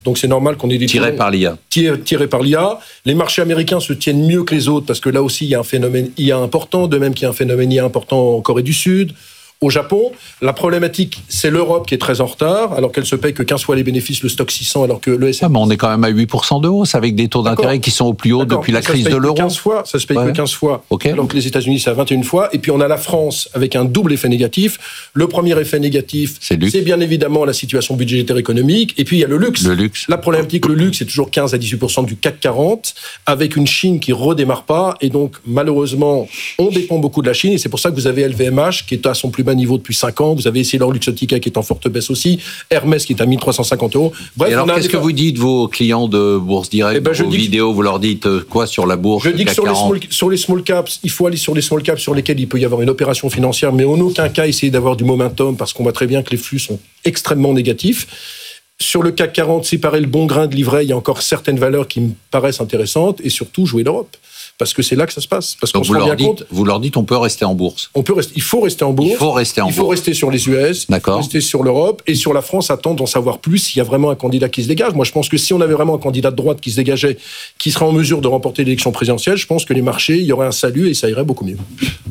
Donc c'est normal qu'on ait des tirés par l'IA. Tirés par l'IA. Les marchés américains se tiennent mieux que les autres parce que là aussi il y a un phénomène IA important, de même qu'il y a un phénomène IA important en Corée du Sud. Au Japon, la problématique, c'est l'Europe qui est très en retard, alors qu'elle se paye que 15 fois les bénéfices, le stock 600, alors que le S&P... Ah, mais on est quand même à 8% de hausse, avec des taux d'intérêt qui sont au plus haut depuis la crise de l'euro. Ça se paye que 15 fois, alors que les États-Unis, c'est à 21 fois. Et puis on a la France avec un double effet négatif. Le premier effet négatif, c'est bien évidemment la situation budgétaire économique. Et puis il y a le luxe. La problématique, le luxe, c'est toujours 15 à 18% du CAC 40, avec une Chine qui redémarre pas. Et donc, malheureusement, on dépend beaucoup de la Chine. Et c'est pour ça que vous avez LVMH, qui est à son plus bas niveau depuis 5 ans. Vous avez Essilor Luxottica qui est en forte baisse aussi. Hermès qui est à 1350 €. Bref, et alors, qu'est-ce que vous dites, vos clients de Bourse Direct, vos vidéos, vous leur dites quoi sur la bourse? Je dis que sur les small caps, il faut aller sur les small caps sur lesquels il peut y avoir une opération financière, mais en aucun cas essayer d'avoir du momentum, parce qu'on voit très bien que les flux sont extrêmement négatifs. Sur le CAC 40, séparer le bon grain de l'ivraie, il y a encore certaines valeurs qui me paraissent intéressantes, et surtout jouer l'Europe. Parce que c'est là que ça se passe. Parce qu'on se rend bien compte. Vous leur dites, on peut rester en bourse. Il faut rester en bourse. Il faut rester sur les US. D'accord. Rester sur l'Europe. Et sur la France, attendre d'en savoir plus s'il y a vraiment un candidat qui se dégage. Moi, je pense que si on avait vraiment un candidat de droite qui se dégageait, qui serait en mesure de remporter l'élection présidentielle, je pense que les marchés, il y aurait un salut et ça irait beaucoup mieux.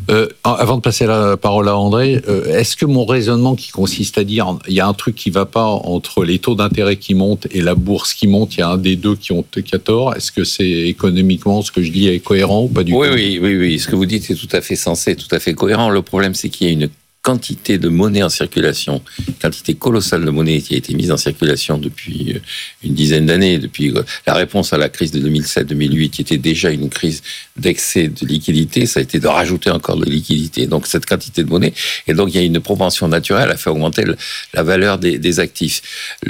Avant de passer la parole à André, est-ce que mon raisonnement qui consiste à dire, il y a un truc qui ne va pas entre les taux d'intérêt qui montent et la bourse qui monte, il y a un des deux qui a tort, est-ce que c'est économiquement, ce que je dis est cohérent ou pas du tout? Oui. Ce que vous dites est tout à fait sensé, tout à fait cohérent. Le problème, c'est qu'il y a une quantité de monnaie en circulation, quantité colossale de monnaie qui a été mise en circulation depuis une dizaine d'années, depuis la réponse à la crise de 2007-2008, qui était déjà une crise d'excès de liquidité, ça a été de rajouter encore de liquidité. Donc cette quantité de monnaie, et donc il y a une propension naturelle à faire augmenter la valeur des actifs.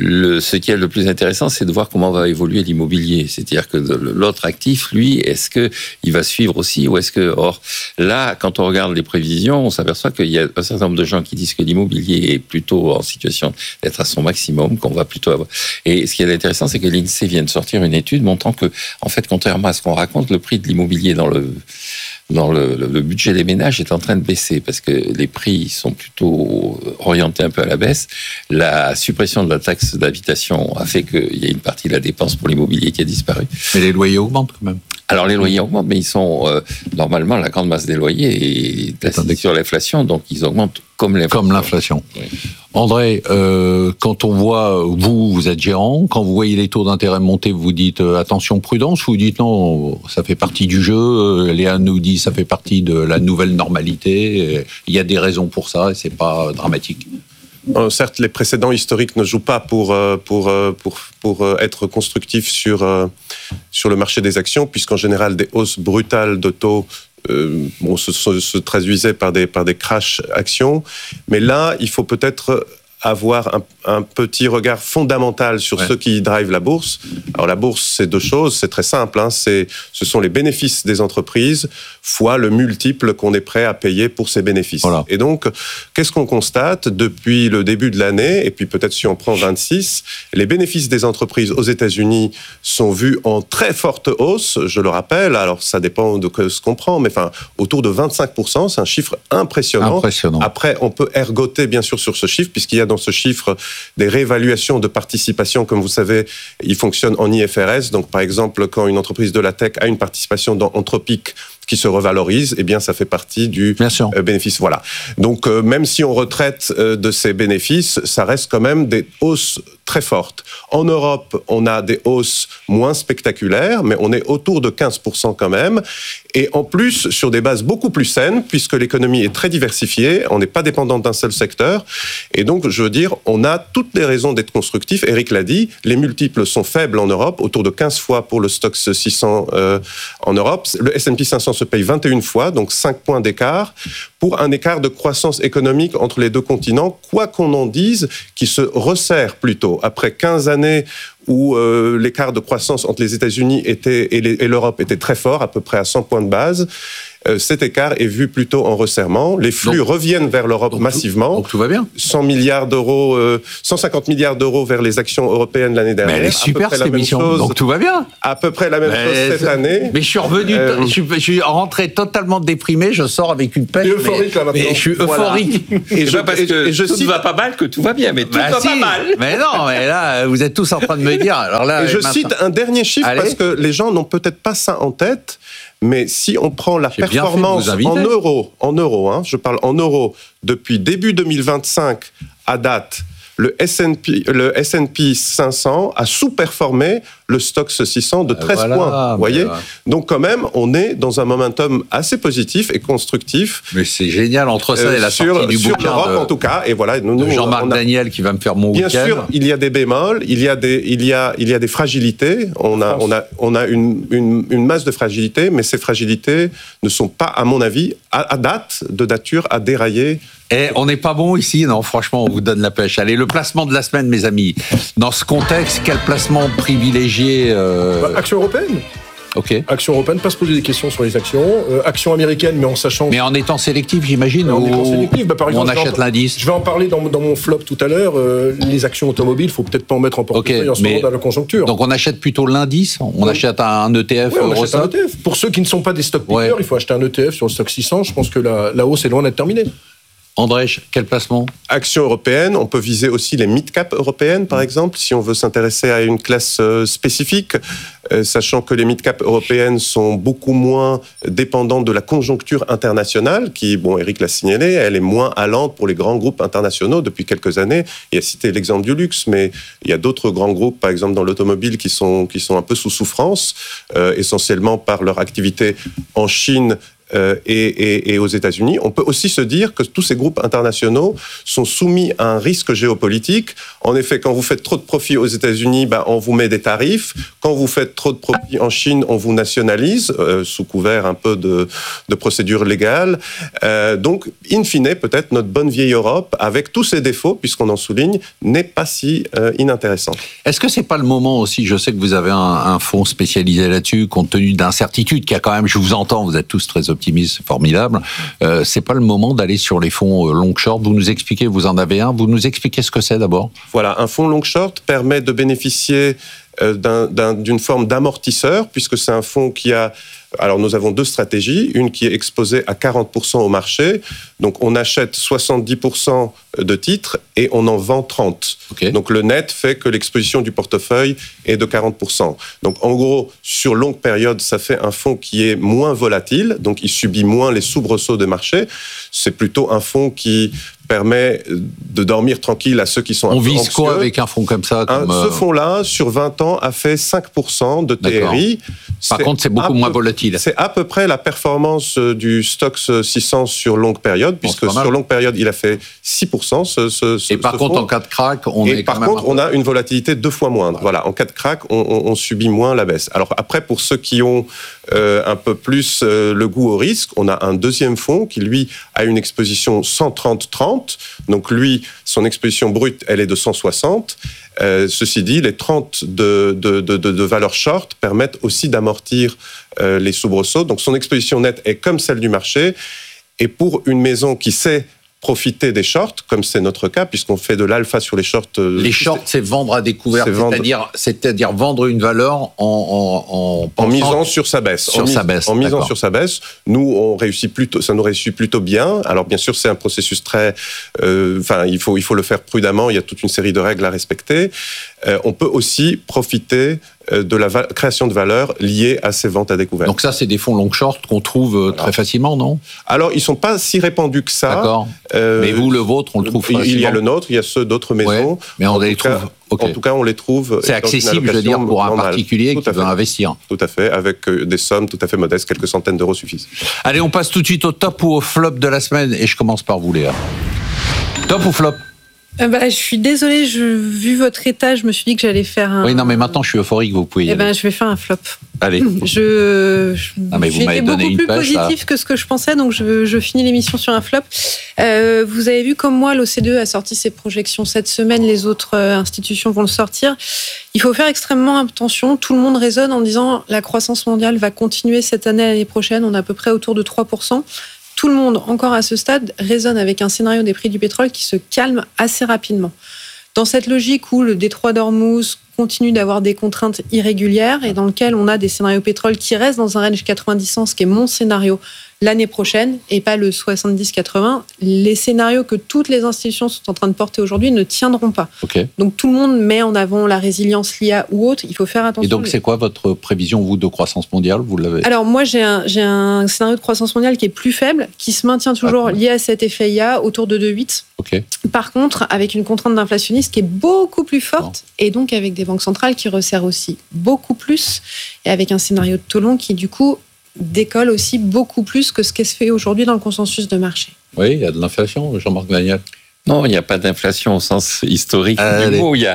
Ce qui est le plus intéressant, c'est de voir comment va évoluer l'immobilier. C'est-à-dire que l'autre actif, lui, est-ce que il va suivre aussi, ou est-ce que... Or, là, quand on regarde les prévisions, on s'aperçoit qu'il y a un certain nombre de gens qui disent que l'immobilier est plutôt en situation d'être à son maximum, qu'on va plutôt avoir... Et ce qui est intéressant, c'est que l'INSEE vient de sortir une étude montrant que, en fait, contrairement à ce qu'on raconte, le prix de l'immobilier dans le budget des ménages est en train de baisser parce que les prix sont plutôt orientés un peu à la baisse. La suppression de la taxe d'habitation a fait qu'il y a une partie de la dépense pour l'immobilier qui a disparu. Mais les loyers augmentent quand même. Alors les loyers augmentent, mais ils sont normalement la grande masse des loyers est assise sur l'inflation, donc ils augmentent comme l'inflation. Oui. André, quand on voit, vous êtes gérant, quand vous voyez les taux d'intérêt monter, vous dites attention, prudence, ou vous dites non, ça fait partie du jeu, Léa nous dit ça fait partie de la nouvelle normalité, il y a des raisons pour ça et c'est pas dramatique. Certes, les précédents historiques ne jouent pas pour être constructifs sur le marché des actions, puisqu'en général, des hausses brutales de taux se traduisaient par des crashs actions. Mais là, il faut peut-être avoir un petit regard fondamental sur ce qui drive la bourse. Alors la bourse, c'est deux choses, c'est très simple. Ce sont les bénéfices des entreprises fois le multiple qu'on est prêt à payer pour ces bénéfices. Voilà. Et donc, qu'est-ce qu'on constate depuis le début de l'année, et puis peut-être si on prend 26, les bénéfices des entreprises aux États-Unis sont vus en très forte hausse, je le rappelle, alors ça dépend de ce qu'on prend, mais autour de 25%, c'est un chiffre impressionnant. Après, on peut ergoter bien sûr sur ce chiffre, puisqu'il y a dans ce chiffre des réévaluations de participation. Comme vous savez, il fonctionne en IFRS. Donc, par exemple, quand une entreprise de la tech a une participation dans Anthropic qui se revalorise, eh bien, ça fait partie du bénéfice. Voilà. Donc, même si on retraite de ces bénéfices, ça reste quand même des hausses très fortes. En Europe, on a des hausses moins spectaculaires, mais on est autour de 15% quand même. Et en plus, sur des bases beaucoup plus saines, puisque l'économie est très diversifiée, on n'est pas dépendant d'un seul secteur. Et donc, je veux dire, on a toutes les raisons d'être constructif. Eric l'a dit, les multiples sont faibles en Europe, autour de 15 fois pour le Stoxx 600 en Europe. Le S&P 500 se paye 21 fois, donc 5 points d'écart, pour un écart de croissance économique entre les deux continents, quoi qu'on en dise, qui se resserre plutôt. Après 15 années où l'écart de croissance entre les États-Unis et l'Europe était très fort, à peu près à 100 points de base, cet écart est vu plutôt en resserrement. Les flux reviennent vers l'Europe massivement. Donc tout va bien. 100 milliards d'euros, 150 milliards d'euros vers les actions européennes l'année dernière. Mais elle est super cette émission, donc tout va bien. À peu près la même chose cette année. Mais je suis revenu, je suis rentré totalement déprimé, je sors avec une pêche. Euphorique là maintenant. Mais je suis euphorique. Et tout ne va pas mal que tout va bien, mais tout va pas mal. Mais non, mais là, vous êtes tous en train de me dire. Alors là, et je cite un dernier chiffre parce que les gens n'ont peut-être pas ça en tête. Mais si on prend la performance en euros, je parle en euros, depuis début 2025 à date, le S&P 500 a sous-performé le Stoxx 600 de 13 points. Vous voyez ? Donc quand même, on est dans un momentum assez positif et constructif. Mais c'est génial, entre ça et la sortie du bouquin l'Europe, en tout cas. Et voilà, Jean-Marc Daniel qui va me faire mon week-end. Bien sûr, il y a des bémols, il y a des fragilités. On a une masse de fragilités, mais ces fragilités ne sont pas, à mon avis, à date, de nature à dérailler. Et on n'est pas bon ici, non, franchement, on vous donne la pêche. Allez, le placement de la semaine, mes amis. Dans ce contexte, quel placement privilégié Action européenne. Ok. Action européenne, pas se poser des questions sur les actions. Action américaine, mais en sachant... Mais en étant sélectif, j'imagine. En étant sélectif, par exemple, on achète l'indice. Je vais en parler dans mon flop tout à l'heure. Les actions automobiles, il ne faut peut-être pas en mettre en portefeuille en ce moment dans la conjoncture. Donc on achète plutôt l'indice, on achète un ETF. Oui, on achète un ETF. Pour ceux qui ne sont pas des stock pickers, il faut acheter un ETF sur le Stoxx 600. Je pense que la hausse est loin d'être terminée. André, quel placement ? Action européenne, on peut viser aussi les mid-cap européennes, par exemple, si on veut s'intéresser à une classe spécifique, sachant que les mid-cap européennes sont beaucoup moins dépendantes de la conjoncture internationale, qui, Eric l'a signalé, elle est moins allante pour les grands groupes internationaux depuis quelques années. Il a cité l'exemple du luxe, mais il y a d'autres grands groupes, par exemple dans l'automobile, qui sont un peu sous souffrance, essentiellement par leur activité en Chine, et aux États-Unis. On peut aussi se dire que tous ces groupes internationaux sont soumis à un risque géopolitique. En effet, quand vous faites trop de profits aux États-Unis, on vous met des tarifs. Quand vous faites trop de profits en Chine, on vous nationalise, sous couvert un peu de procédures légales. Donc, in fine, peut-être notre bonne vieille Europe, avec tous ses défauts, puisqu'on en souligne, n'est pas si inintéressante. Est-ce que c'est pas le moment aussi, je sais que vous avez un fonds spécialisé là-dessus, compte tenu d'incertitudes qu'il y a quand même, je vous entends, vous êtes tous très optimistes, c'est formidable. C'est pas le moment d'aller sur les fonds long-short. Vous nous expliquez, vous en avez un. Vous nous expliquez ce que c'est d'abord. Voilà, un fonds long-short permet de bénéficier d'une forme d'amortisseur, puisque c'est un fonds qui a... Alors, nous avons deux stratégies. Une qui est exposée à 40% au marché. Donc, on achète 70% de titres et on en vend 30%. Okay. Donc, le net fait que l'exposition du portefeuille est de 40%. Donc, en gros, sur longue période, ça fait un fonds qui est moins volatile. Donc, il subit moins les soubresauts de marché. C'est plutôt un fonds qui permet de dormir tranquille à ceux qui sont un peu anxieux. On vise quoi avec un fonds comme ça Ce fonds-là, sur 20 ans, a fait 5% de TRI. Par contre, c'est beaucoup moins volatile. C'est à peu près la performance du Stoxx 600 sur longue période, puisque sur longue période, il a fait 6%. Et par contre, en cas de crack, on a une volatilité 2 fois moindre. Voilà, en cas de crack, on subit moins la baisse. Alors après, pour ceux qui ont un peu plus le goût au risque, on a un deuxième fonds qui, lui, a une exposition 130-30. Donc lui, son exposition brute, elle est de 160. Ceci dit, les 30 de valeur short permettent aussi d'amortir les soubresauts. Donc son exposition nette est comme celle du marché. Et pour une maison qui sait profiter des shorts, comme c'est notre cas, puisqu'on fait de l'alpha sur les shorts. Les shorts, c'est vendre à découvert, c'est-à-dire vendre une valeur en misant sur sa baisse. En misant sur sa baisse. Nous, ça nous réussit plutôt bien. Alors, bien sûr, c'est un processus très... il faut le faire prudemment. Il y a toute une série de règles à respecter. On peut aussi profiter de la création de valeur liée à ces ventes à découvert. Donc ça, c'est des fonds long-short qu'on trouve très facilement, non ? Alors, ils ne sont pas si répandus que ça. D'accord. Mais vous, le vôtre, on le trouve facilement. Il y a le nôtre, il y a ceux d'autres maisons. Ouais, mais on les trouve... Okay. En tout cas, on les trouve... C'est accessible, je veux dire, pour un particulier qui veut investir. Tout à fait, avec des sommes tout à fait modestes, quelques centaines d'euros suffisent. Allez, on passe tout de suite au top ou au flop de la semaine, et je commence par vous, Léa. Top ou flop ? Je suis désolée, vu votre état, je me suis dit que j'allais faire un... Oui, non, mais maintenant, je suis euphorique, vous pouvez y aller. Je vais faire un flop. Allez. J'ai été beaucoup plus positif que ce que je pensais, donc je finis l'émission sur un flop. Vous avez vu comme moi, l'OCDE a sorti ses projections cette semaine, les autres institutions vont le sortir. Il faut faire extrêmement attention. Tout le monde raisonne en disant la croissance mondiale va continuer cette année, l'année prochaine. On est à peu près autour de 3%. Tout le monde, encore à ce stade, raisonne avec un scénario des prix du pétrole qui se calme assez rapidement. Dans cette logique où le détroit d'Ormuz continue d'avoir des contraintes irrégulières et dans lequel on a des scénarios pétrole qui restent dans un range 90-100, ce qui est mon scénario l'année prochaine et pas le 70-80, les scénarios que toutes les institutions sont en train de porter aujourd'hui ne tiendront pas. Okay. Donc tout le monde met en avant la résilience l'IA ou autre, il faut faire attention. Et donc c'est quoi votre prévision, vous, de croissance mondiale? Vous l'avez... Alors moi j'ai un scénario de croissance mondiale qui est plus faible, qui se maintient toujours lié à cet effet IA autour de 2,8. Okay. Par contre, avec une contrainte d'inflationniste qui est beaucoup plus forte et donc avec des banques centrales qui resserrent aussi beaucoup plus et avec un scénario de taux long qui du coup décolle aussi beaucoup plus que ce qui se fait aujourd'hui dans le consensus de marché. Oui, il y a de l'inflation, Jean-Marc Daniel. Non, il n'y a pas d'inflation au sens historique du mot. Il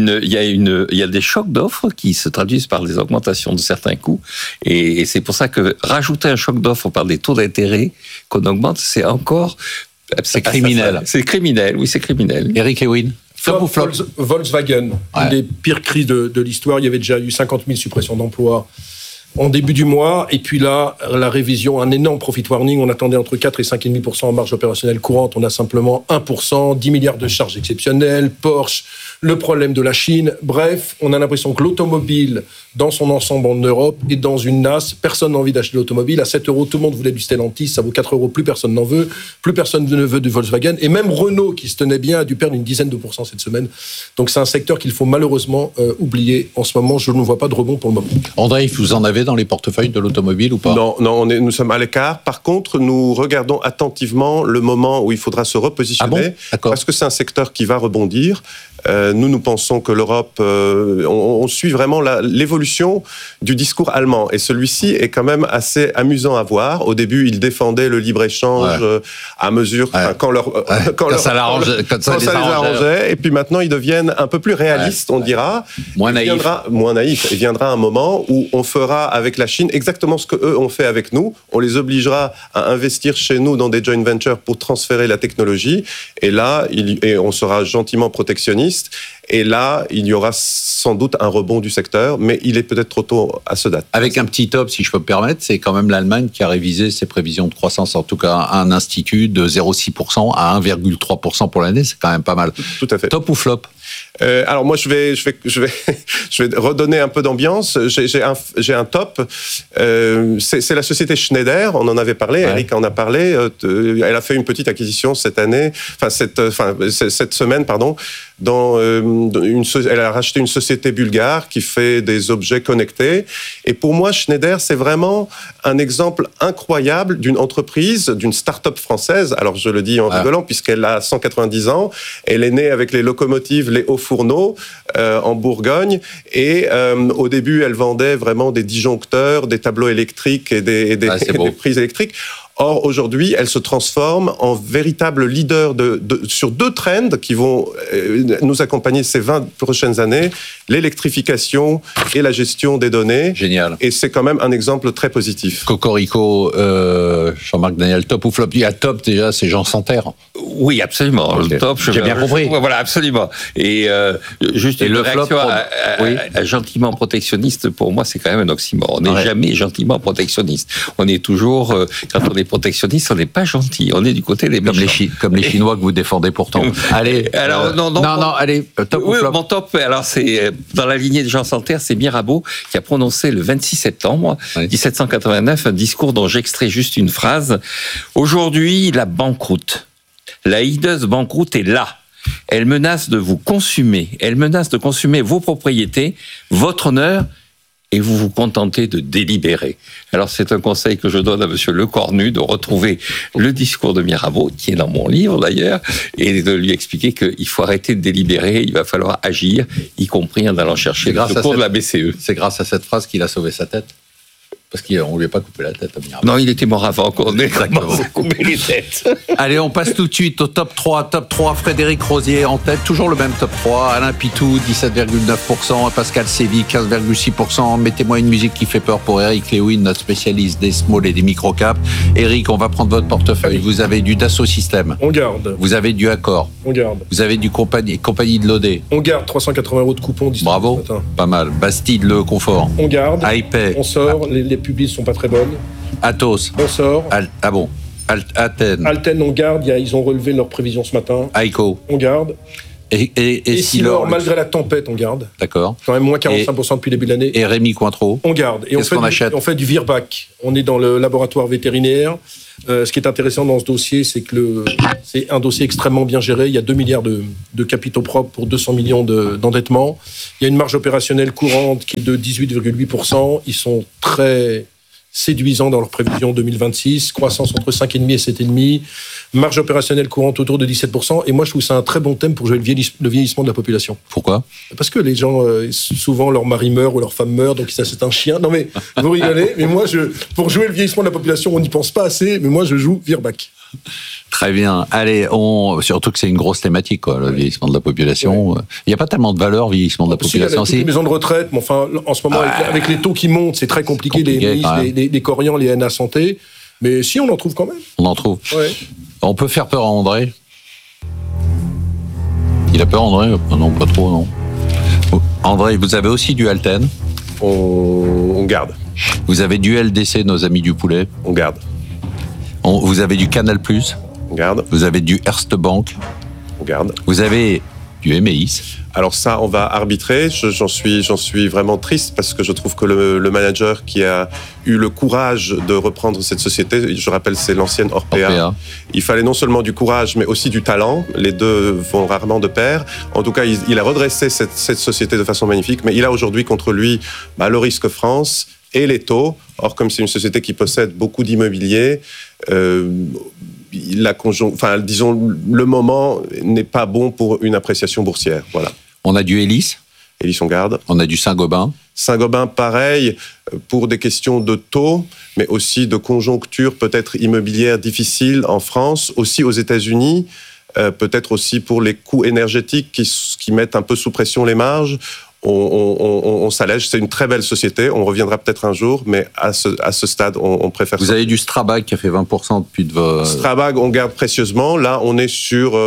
y a des chocs d'offres qui se traduisent par des augmentations de certains coûts. Et c'est pour ça que rajouter un choc d'offres par des taux d'intérêt qu'on augmente, c'est encore... C'est criminel. C'est criminel, oui, c'est criminel. Éric Lewin. Volkswagen, une des pires crises de l'histoire. Il y avait déjà eu 50 000 suppressions d'emplois en début du mois, et puis là, la révision, un énorme profit warning, on attendait entre 4 et 5,5% en marge opérationnelle courante, on a simplement 1%, 10 milliards de charges exceptionnelles, Porsche, le problème de la Chine, bref, on a l'impression que l'automobile, dans son ensemble en Europe, est dans une nasse, personne n'a envie d'acheter l'automobile, à 7 €, tout le monde voulait du Stellantis, ça vaut 4 €, plus personne n'en veut, plus personne ne veut du Volkswagen, et même Renault, qui se tenait bien, a dû perdre une dizaine de % cette semaine, donc c'est un secteur qu'il faut malheureusement oublier en ce moment, je ne vois pas de rebond pour le moment. André, vous en avez dans les portefeuilles de l'automobile ou pas? Non, nous sommes à l'écart. Par contre, nous regardons attentivement le moment où il faudra se repositionner, parce que c'est un secteur qui va rebondir. Nous pensons que l'Europe, on suit vraiment l'évolution du discours allemand. Et celui-ci est quand même assez amusant à voir. Au début, ils défendaient le libre-échange à mesure, quand ça les arrangeait. Et puis maintenant, ils deviennent un peu plus réalistes, on dira. Moins naïfs. Et viendra un moment où on fera avec la Chine exactement ce qu'eux ont fait avec nous. On les obligera à investir chez nous dans des joint ventures pour transférer la technologie. Et là, on sera gentiment protectionniste. Et là, il y aura sans doute un rebond du secteur, mais il est peut-être trop tôt à ce date. Avec un petit top, si je peux me permettre, c'est quand même l'Allemagne qui a révisé ses prévisions de croissance, en tout cas à un institut, de 0,6% à 1,3% pour l'année, c'est quand même pas mal. Tout à fait. Top ou flop? Alors moi, je vais redonner un peu d'ambiance. J'ai un top. C'est la société Schneider. On en avait parlé. Eric en a parlé. Elle a fait une petite acquisition cette semaine, pardon. Elle a racheté une société bulgare qui fait des objets connectés. Et pour moi, Schneider, c'est vraiment un exemple incroyable d'une entreprise, d'une start-up française. Alors je le dis en rigolant, puisqu'elle a 190 ans. Elle est née avec les locomotives, les hauts fourneaux en Bourgogne, et au début elle vendait vraiment des disjoncteurs, des tableaux électriques et des prises électriques. Or, aujourd'hui, elle se transforme en véritable leader sur deux trends qui vont nous accompagner ces 20 prochaines années, l'électrification et la gestion des données. Génial. Et c'est quand même un exemple très positif. Cocorico, Jean-Marc Daniel, top ou flop? Il y a top déjà, c'est Jean Santerre. Oui, absolument. Okay. Le top, j'ai bien compris. Voilà, absolument. Et juste une réaction à gentiment protectionniste, pour moi, c'est quand même un oxymore. On n'est jamais gentiment protectionniste. On est toujours, quand on est protectionniste, on n'est pas gentil. On est du côté des méchants. Comme les Chinois que vous défendez pourtant. Allez. Alors, allez, top ou flop? Mon top, alors c'est dans la lignée de Jean Santerre, c'est Mirabeau qui a prononcé le 26 septembre 1789 un discours dont j'extrais juste une phrase. Aujourd'hui, la banqueroute, la hideuse banqueroute est là. Elle menace de vous consumer. Elle menace de consumer vos propriétés, votre honneur, et vous vous contentez de délibérer. Alors c'est un conseil que je donne à monsieur Lecornu, de retrouver le discours de Mirabeau, qui est dans mon livre d'ailleurs, et de lui expliquer qu'il faut arrêter de délibérer, il va falloir agir, y compris en allant chercher le secours de la BCE. C'est grâce à cette phrase qu'il a sauvé sa tête. Parce qu'on lui a pas coupé la tête à Mirabeau. Non, il était mort avant qu'on ait coupé les têtes. Allez, on passe tout de suite au top 3. Top 3, Frédéric Rosier en tête, toujours le même top 3. Alain Pitou, 17,9%. Pascal Sévy, 15,6%. Mettez-moi une musique qui fait peur pour Eric Lewin, notre spécialiste des small et des microcaps. Eric, on va prendre votre portefeuille. Vous avez du Dassault Systèmes. On garde. Vous avez du Accor. On garde. Vous avez du compagnie de l'OD. On garde 380 € de coupon. Bravo. Pas mal. Bastide Le Confort. On garde. iPay. On sort. Les publics sont pas très bonnes. Atos. On sort. Ah bon. Alten, on garde. Ils ont relevé leurs prévisions ce matin. Aiko. On garde. Et Silor, malgré la tempête, on garde. D'accord. Quand même moins 45% depuis le début de l'année. Et Rémi Cointreau. On garde. Et qu'est-ce qu'on achète ? On fait du Virbac. On est dans le laboratoire vétérinaire. Ce qui est intéressant dans ce dossier, c'est que c'est un dossier extrêmement bien géré. Il y a 2 milliards de capitaux propres pour 200 millions d'endettement. Il y a une marge opérationnelle courante qui est de 18,8%. Ils sont très séduisants dans leurs prévisions 2026. Croissance entre 5,5 et 7,5. Marge opérationnelle courante autour de 17%. Et moi, je trouve ça un très bon thème pour jouer le vieillissement de la population. Pourquoi ? Parce que les gens, souvent, leur mari meurt ou leur femme meurt, donc ça, c'est un chien. Non, mais vous rigolez. Mais moi, pour jouer le vieillissement de la population, on n'y pense pas assez. Mais moi, je joue Virbac. Très bien. Allez, surtout que c'est une grosse thématique, quoi, le vieillissement de la population. Ouais. Il n'y a pas tellement de valeur, vieillissement de la population. Il y a les maisons de retraite, mais enfin, en ce moment, avec les taux qui montent, c'est très compliqué, les Corians, les NA Santé. Mais si, on en trouve quand même. On en trouve. Ouais. On peut faire peur à André. Il a peur, André ? Non, pas trop, non. André, vous avez aussi du Alten. On garde. Vous avez du LDC, nos amis du poulet. On garde. Vous avez du Canal+. On garde. Vous avez du Erste Bank. On garde. Vous avez du Emeis. Alors ça, on va arbitrer. J'en suis vraiment triste parce que je trouve que le manager qui a eu le courage de reprendre cette société, je rappelle, c'est l'ancienne Orpea. Il fallait non seulement du courage, mais aussi du talent. Les deux vont rarement de pair. En tout cas, il a redressé cette société de façon magnifique, mais il a aujourd'hui contre lui le risque France et les taux. Or, comme c'est une société qui possède beaucoup d'immobilier, disons, le moment n'est pas bon pour une appréciation boursière. Voilà. On a du Hélice. Hélice, on garde. On a du Saint-Gobain. Saint-Gobain, pareil, pour des questions de taux, mais aussi de conjoncture peut-être immobilière difficile en France, aussi aux États-Unis, peut-être aussi pour les coûts énergétiques qui mettent un peu sous pression les marges. On s'allège, c'est une très belle société, on reviendra peut-être un jour, mais à ce stade, on préfère... Vous avez du Strabag qui a fait 20% depuis de vos... Strabag, on garde précieusement. Là, on est sur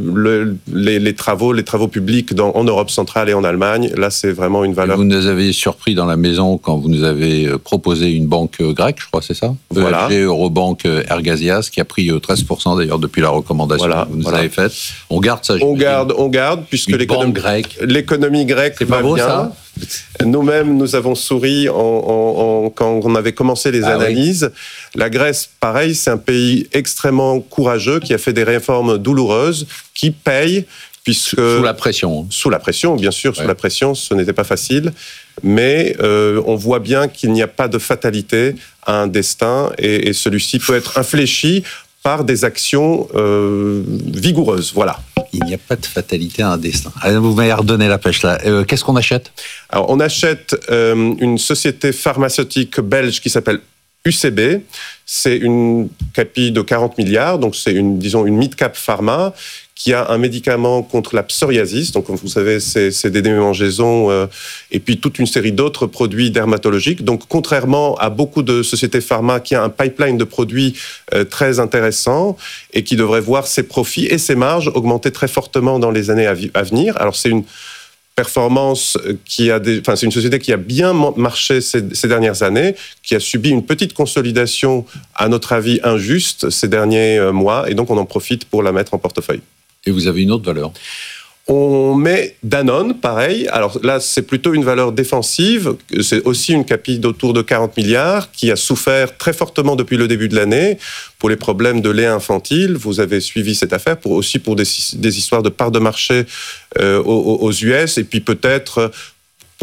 les travaux publics en Europe centrale et en Allemagne. Là, c'est vraiment une valeur... Et vous nous avez surpris dans la maison quand vous nous avez proposé une banque grecque, je crois, c'est ça ? Voilà. EFG, Eurobank, Ergasias, qui a pris 13% d'ailleurs depuis la recommandation que vous nous avez faite. On garde ça, on garde, puisque l'économie grecque... Bien. Ça. Nous-mêmes, nous avons souri quand on avait commencé les analyses. Oui. La Grèce, pareil, c'est un pays extrêmement courageux qui a fait des réformes douloureuses, qui paye, puisque... Sous la pression. Sous la pression, bien sûr, sous la pression, ce n'était pas facile. Mais on voit bien qu'il n'y a pas de fatalité à un destin, et celui-ci peut être infléchi par des actions vigoureuses. Voilà. Il n'y a pas de fatalité à un destin. Vous m'avez redonné la pêche là. Qu'est-ce qu'on achète ? Alors, on achète une société pharmaceutique belge qui s'appelle UCB. C'est une capi de 40 milliards, donc c'est une mid-cap pharma qui a un médicament contre la psoriasis. Donc, comme vous savez, c'est des démangeaisons et puis toute une série d'autres produits dermatologiques. Donc, contrairement à beaucoup de sociétés pharma qui a un pipeline de produits très intéressant et qui devrait voir ses profits et ses marges augmenter très fortement dans les années à venir. Alors, c'est une performance c'est une société qui a bien marché ces dernières années, qui a subi une petite consolidation, à notre avis, injuste ces derniers mois, et donc on en profite pour la mettre en portefeuille. Et vous avez une autre valeur ? On met Danone, pareil. Alors là, c'est plutôt une valeur défensive. C'est aussi une capi d'autour de 40 milliards qui a souffert très fortement depuis le début de l'année pour les problèmes de lait infantile. Vous avez suivi cette affaire pour des histoires de part de marché aux US et puis peut-être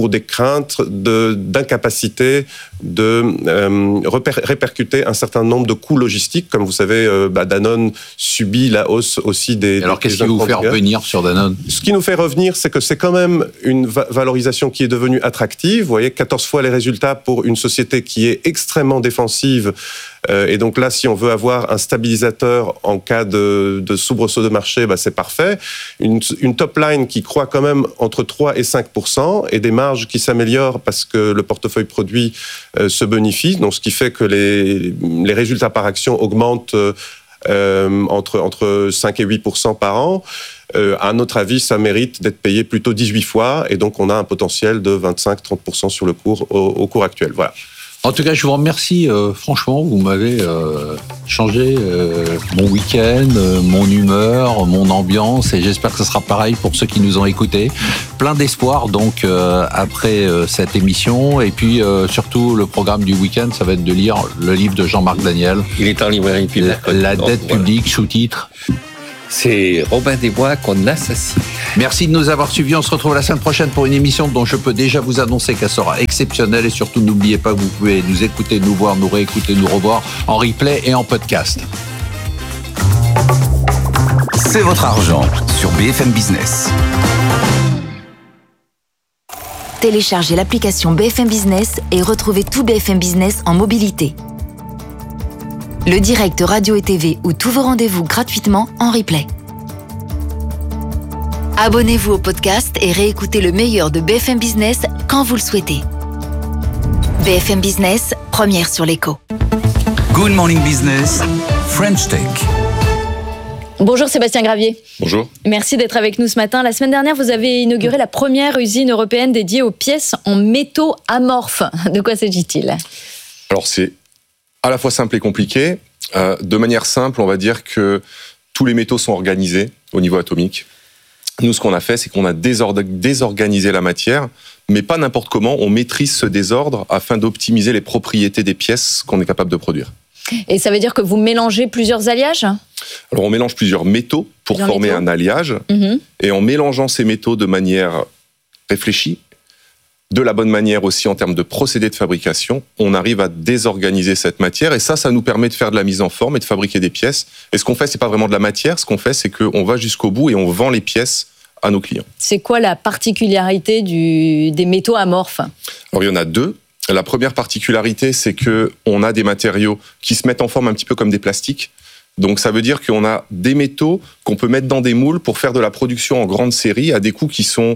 pour des craintes d'incapacité de répercuter un certain nombre de coûts logistiques. Comme vous savez, Danone subit la hausse aussi des... Alors qu'est-ce qui vous fait revenir sur Danone ? Ce qui nous fait revenir, c'est que c'est quand même une valorisation qui est devenue attractive. Vous voyez, 14 fois les résultats pour une société qui est extrêmement défensive. Et donc là, si on veut avoir un stabilisateur en cas de soubresaut de marché, c'est parfait. Une top line qui croît quand même entre 3 et 5% et des marges qui s'améliorent parce que le portefeuille produit se bonifie. Donc, ce qui fait que les résultats par action augmentent entre 5 et 8% par an. À notre avis, ça mérite d'être payé plutôt 18 fois. Et donc, on a un potentiel de 25-30% sur le cours au cours actuel. Voilà. En tout cas, je vous remercie. Franchement, vous m'avez changé mon week-end, mon humeur, mon ambiance, et j'espère que ce sera pareil pour ceux qui nous ont écoutés. Plein d'espoir donc après cette émission, et puis surtout le programme du week-end, ça va être de lire le livre de Jean-Marc Daniel. Il est en librairie depuis La dette publique, sous-titre. C'est Robin des Bois qu'on assassine. Merci de nous avoir suivis. On se retrouve la semaine prochaine pour une émission dont je peux déjà vous annoncer qu'elle sera exceptionnelle. Et surtout, n'oubliez pas que vous pouvez nous écouter, nous voir, nous réécouter, nous revoir en replay et en podcast. C'est votre argent sur BFM Business. Téléchargez l'application BFM Business et retrouvez tout BFM Business en mobilité. Le direct radio et TV ou tous vos rendez-vous gratuitement en replay. Abonnez-vous au podcast et réécoutez le meilleur de BFM Business quand vous le souhaitez. BFM Business, première sur l'écho. Good Morning Business, French Tech. Bonjour Sébastien Gravier. Bonjour. Merci d'être avec nous ce matin. La semaine dernière, vous avez inauguré la première usine européenne dédiée aux pièces en métaux amorphes. De quoi s'agit-il ? Alors c'est à la fois simple et compliqué. De manière simple, on va dire que tous les métaux sont organisés au niveau atomique. Nous, ce qu'on a fait, c'est qu'on a désorganisé la matière, mais pas n'importe comment. On maîtrise ce désordre afin d'optimiser les propriétés des pièces qu'on est capable de produire. Et ça veut dire que vous mélangez plusieurs alliages ? Alors, on mélange plusieurs métaux pour former un alliage. Et en mélangeant ces métaux de manière réfléchie, de la bonne manière aussi en termes de procédé de fabrication, on arrive à désorganiser cette matière et ça nous permet de faire de la mise en forme et de fabriquer des pièces. Et ce qu'on fait, c'est pas vraiment de la matière, ce qu'on fait, c'est qu'on va jusqu'au bout et on vend les pièces à nos clients. C'est quoi la particularité des métaux amorphes ? Alors il y en a deux. La première particularité, c'est qu'on a des matériaux qui se mettent en forme un petit peu comme des plastiques. Donc ça veut dire qu'on a des métaux qu'on peut mettre dans des moules pour faire de la production en grande série à des coûts qui sont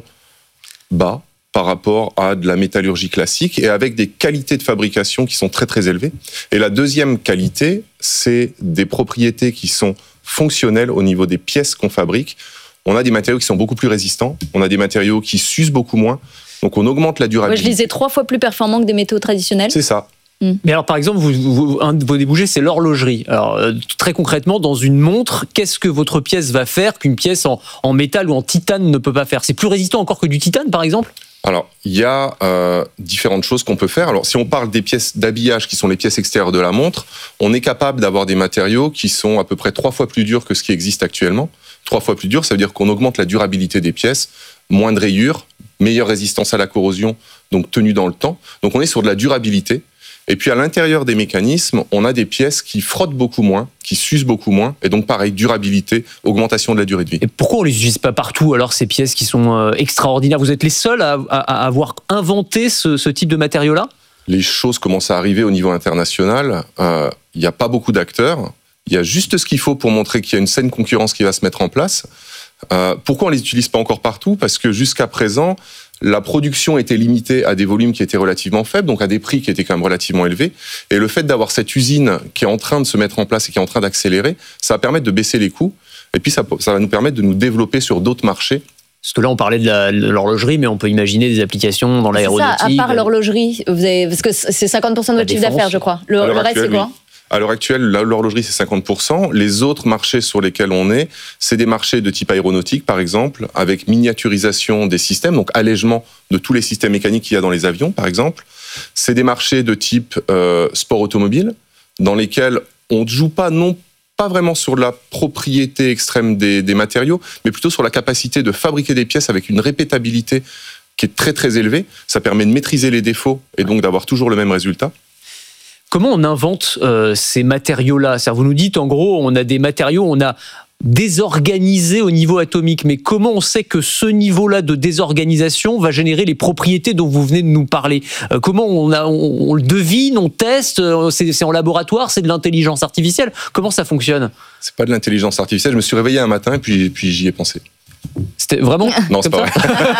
bas par rapport à de la métallurgie classique et avec des qualités de fabrication qui sont très très élevées. Et la deuxième qualité, c'est des propriétés qui sont fonctionnelles au niveau des pièces qu'on fabrique. On a des matériaux qui sont beaucoup plus résistants, on a des matériaux qui s'usent beaucoup moins, donc on augmente la durabilité. Ouais, je lisais 3 fois plus performants que des métaux traditionnels. C'est ça. Mais alors, par exemple, un de vos débouchés, c'est l'horlogerie. Alors, très concrètement, dans une montre, qu'est-ce que votre pièce va faire qu'une pièce en métal ou en titane ne peut pas faire ? C'est plus résistant encore que du titane, par exemple ? Alors, il y a différentes choses qu'on peut faire. Alors, si on parle des pièces d'habillage, qui sont les pièces extérieures de la montre, on est capable d'avoir des matériaux qui sont à peu près 3 fois plus durs que ce qui existe actuellement. 3 fois plus dur, ça veut dire qu'on augmente la durabilité des pièces, moins de rayures, meilleure résistance à la corrosion, donc tenue dans le temps. Donc, on est sur de la durabilité. Et puis à l'intérieur des mécanismes, on a des pièces qui frottent beaucoup moins, qui s'usent beaucoup moins, et donc pareil, durabilité, augmentation de la durée de vie. Et pourquoi on les utilise pas partout alors ces pièces qui sont extraordinaires ? Vous êtes les seuls à avoir inventé ce type de matériau-là ? Les choses commencent à arriver au niveau international. Il n'y a pas beaucoup d'acteurs. Il y a juste ce qu'il faut pour montrer qu'il y a une saine concurrence qui va se mettre en place. Pourquoi on les utilise pas encore partout ? Parce que jusqu'à présent, la production était limitée à des volumes qui étaient relativement faibles, donc à des prix qui étaient quand même relativement élevés. Et le fait d'avoir cette usine qui est en train de se mettre en place et qui est en train d'accélérer, ça va permettre de baisser les coûts. Et puis ça va nous permettre de nous développer sur d'autres marchés. Parce que là, on parlait de l'horlogerie, mais on peut imaginer des applications dans l'aéronautique. C'est ça, à part l'horlogerie, parce que c'est 50% de votre chiffre d'affaires, je crois. Le reste, c'est quoi ? À l'heure actuelle, l'horlogerie, c'est 50%. Les autres marchés sur lesquels on est, c'est des marchés de type aéronautique, par exemple, avec miniaturisation des systèmes, donc allègement de tous les systèmes mécaniques qu'il y a dans les avions, par exemple. C'est des marchés de type sport automobile, dans lesquels on ne joue pas vraiment sur la propriété extrême des matériaux, mais plutôt sur la capacité de fabriquer des pièces avec une répétabilité qui est très très élevé. Ça permet de maîtriser les défauts et donc d'avoir toujours le même résultat. Comment on invente ces matériaux-là ? C'est-à-dire, vous nous dites, en gros, on a des matériaux, on a désorganisé au niveau atomique. Mais comment on sait que ce niveau-là de désorganisation va générer les propriétés dont vous venez de nous parler ? Comment on le devine, on teste ? C'est en laboratoire, c'est de l'intelligence artificielle ? Comment ça fonctionne ? C'est pas de l'intelligence artificielle. Je me suis réveillé un matin et puis j'y ai pensé. C'était vraiment Non, c'est pas vrai.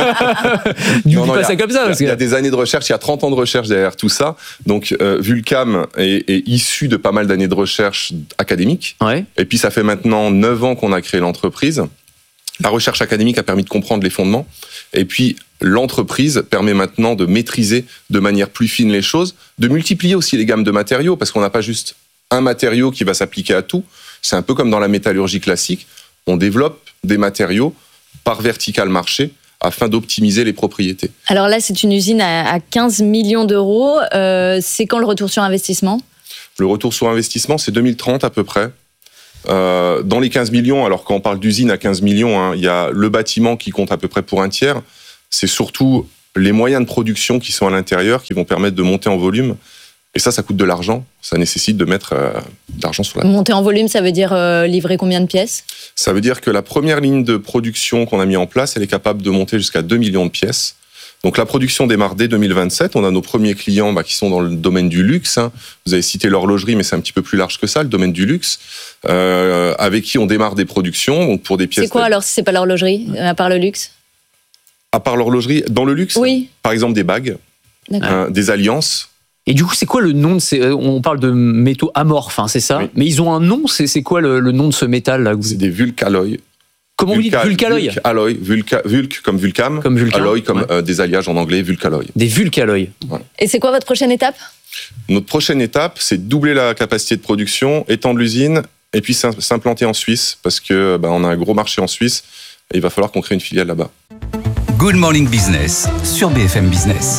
Du coup, ça comme ça. Il y a des années de recherche, il y a 30 ans de recherche derrière tout ça. Donc, Vulcam est issu de pas mal d'années de recherche académique. Ouais. Et puis, ça fait maintenant 9 ans qu'on a créé l'entreprise. La recherche académique a permis de comprendre les fondements. Et puis, l'entreprise permet maintenant de maîtriser de manière plus fine les choses, de multiplier aussi les gammes de matériaux, parce qu'on n'a pas juste un matériau qui va s'appliquer à tout. C'est un peu comme dans la métallurgie classique. On développe des matériaux par vertical marché afin d'optimiser les propriétés. Alors là, c'est une usine à 15 millions d'euros. C'est quand le retour sur investissement ? Le retour sur investissement, c'est 2030 à peu près. Dans les 15 millions, alors quand on parle d'usine à 15 millions, il y a le bâtiment qui compte à peu près pour un tiers. C'est surtout les moyens de production qui sont à l'intérieur qui vont permettre de monter en volume. Et ça coûte de l'argent. Ça nécessite de mettre de l'argent sur la table. Monter en volume, ça veut dire livrer combien de pièces ? Ça veut dire que la première ligne de production qu'on a mis en place, elle est capable de monter jusqu'à 2 millions de pièces. Donc la production démarre dès 2027. On a nos premiers clients qui sont dans le domaine du luxe. Vous avez cité l'horlogerie, mais c'est un petit peu plus large que ça, le domaine du luxe, avec qui on démarre des productions. Donc pour des pièces. C'est quoi alors si c'est pas l'horlogerie, à part le luxe ? À part l'horlogerie, dans le luxe, oui. Par exemple des bagues, des alliances. Et du coup, c'est quoi le nom de ces... On parle de métaux amorphes, c'est ça ? Oui. Mais ils ont un nom, c'est quoi le nom de ce métal là ? C'est des vulcalloys. Comment vous dites vulcalloy ? Vulc comme Vulcam, alloy comme des alliages en anglais, vulcalloy. Des vulcalloys. Ouais. Et c'est quoi votre prochaine étape ? Notre prochaine étape, c'est doubler la capacité de production, étendre l'usine, et puis s'implanter en Suisse, parce que on a un gros marché en Suisse, et il va falloir qu'on crée une filiale là-bas. Good Morning Business sur BFM Business.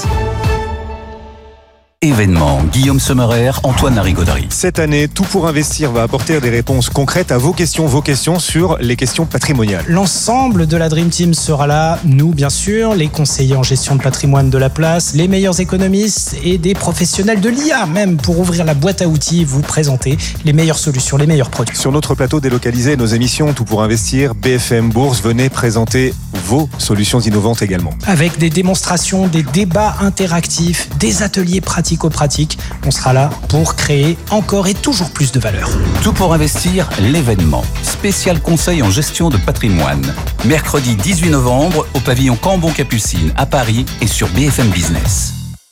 Événement, Guillaume Sommerer, Antoine Larigauderie. Cette année, Tout pour investir va apporter des réponses concrètes à vos questions sur les questions patrimoniales. L'ensemble de la Dream Team sera là, nous bien sûr, les conseillers en gestion de patrimoine de la place, les meilleurs économistes et des professionnels de l'IA même pour ouvrir la boîte à outils et vous présenter les meilleures solutions, les meilleurs produits. Sur notre plateau délocalisé, nos émissions Tout pour investir, BFM Bourse, venez présenter vos solutions innovantes également. Avec des démonstrations, des débats interactifs, des ateliers pratico-pratiques, on sera là pour créer encore et toujours plus de valeur. Tout pour investir, l'événement. Spécial conseil en gestion de patrimoine. Mercredi 18 novembre au pavillon Cambon-Capucine à Paris et sur BFM Business.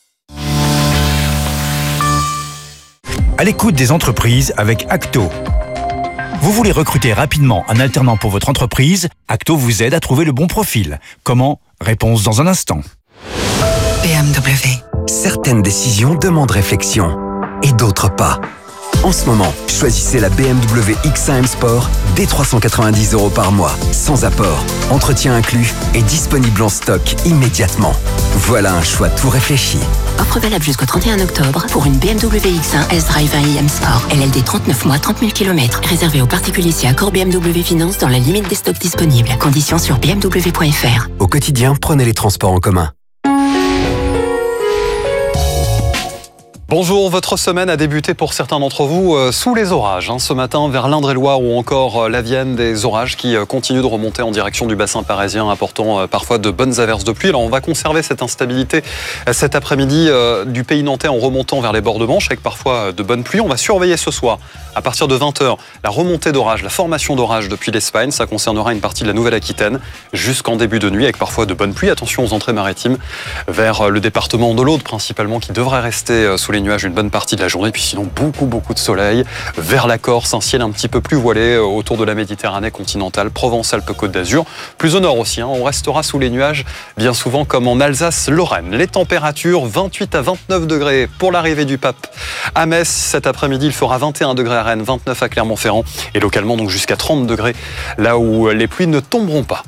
À l'écoute des entreprises avec Acto. Vous voulez recruter rapidement un alternant pour votre entreprise ? Acto vous aide à trouver le bon profil. Comment ? Réponse dans un instant. BMW. Certaines décisions demandent réflexion et d'autres pas. En ce moment, choisissez la BMW X1 M Sport dès 390 € par mois, sans apport, entretien inclus et disponible en stock immédiatement. Voilà un choix tout réfléchi. Offre valable jusqu'au 31 octobre pour une BMW X1 S-Drive 1i M Sport. LLD 39 mois, 30 000 km. Réservé aux particuliers si accord BMW Finance dans la limite des stocks disponibles. Conditions sur bmw.fr. Au quotidien, prenez les transports en commun. Bonjour, votre semaine a débuté pour certains d'entre vous sous les orages. Ce matin, vers l'Indre-et-Loire ou encore la Vienne, des orages qui continuent de remonter en direction du bassin parisien, apportant parfois de bonnes averses de pluie. Alors on va conserver cette instabilité cet après-midi du pays nantais en remontant vers les bords de Manche, avec parfois de bonnes pluies. On va surveiller ce soir, à partir de 20h, la remontée d'orage, la formation d'orage depuis l'Espagne. Ça concernera une partie de la Nouvelle-Aquitaine jusqu'en début de nuit, avec parfois de bonnes pluies. Attention aux entrées maritimes vers le département de l'Aude, principalement, qui devrait rester sous les nuages une bonne partie de la journée, puis sinon beaucoup de soleil. Vers la Corse, un ciel un petit peu plus voilé autour de la Méditerranée continentale, Provence-Alpes-Côte d'Azur. Plus au nord aussi, on restera sous les nuages, bien souvent comme en Alsace-Lorraine. Les températures, 28 à 29 degrés pour l'arrivée du pape à Metz. Cet après-midi, il fera 21 degrés à Rennes, 29 à Clermont-Ferrand et localement donc jusqu'à 30 degrés là où les pluies ne tomberont pas.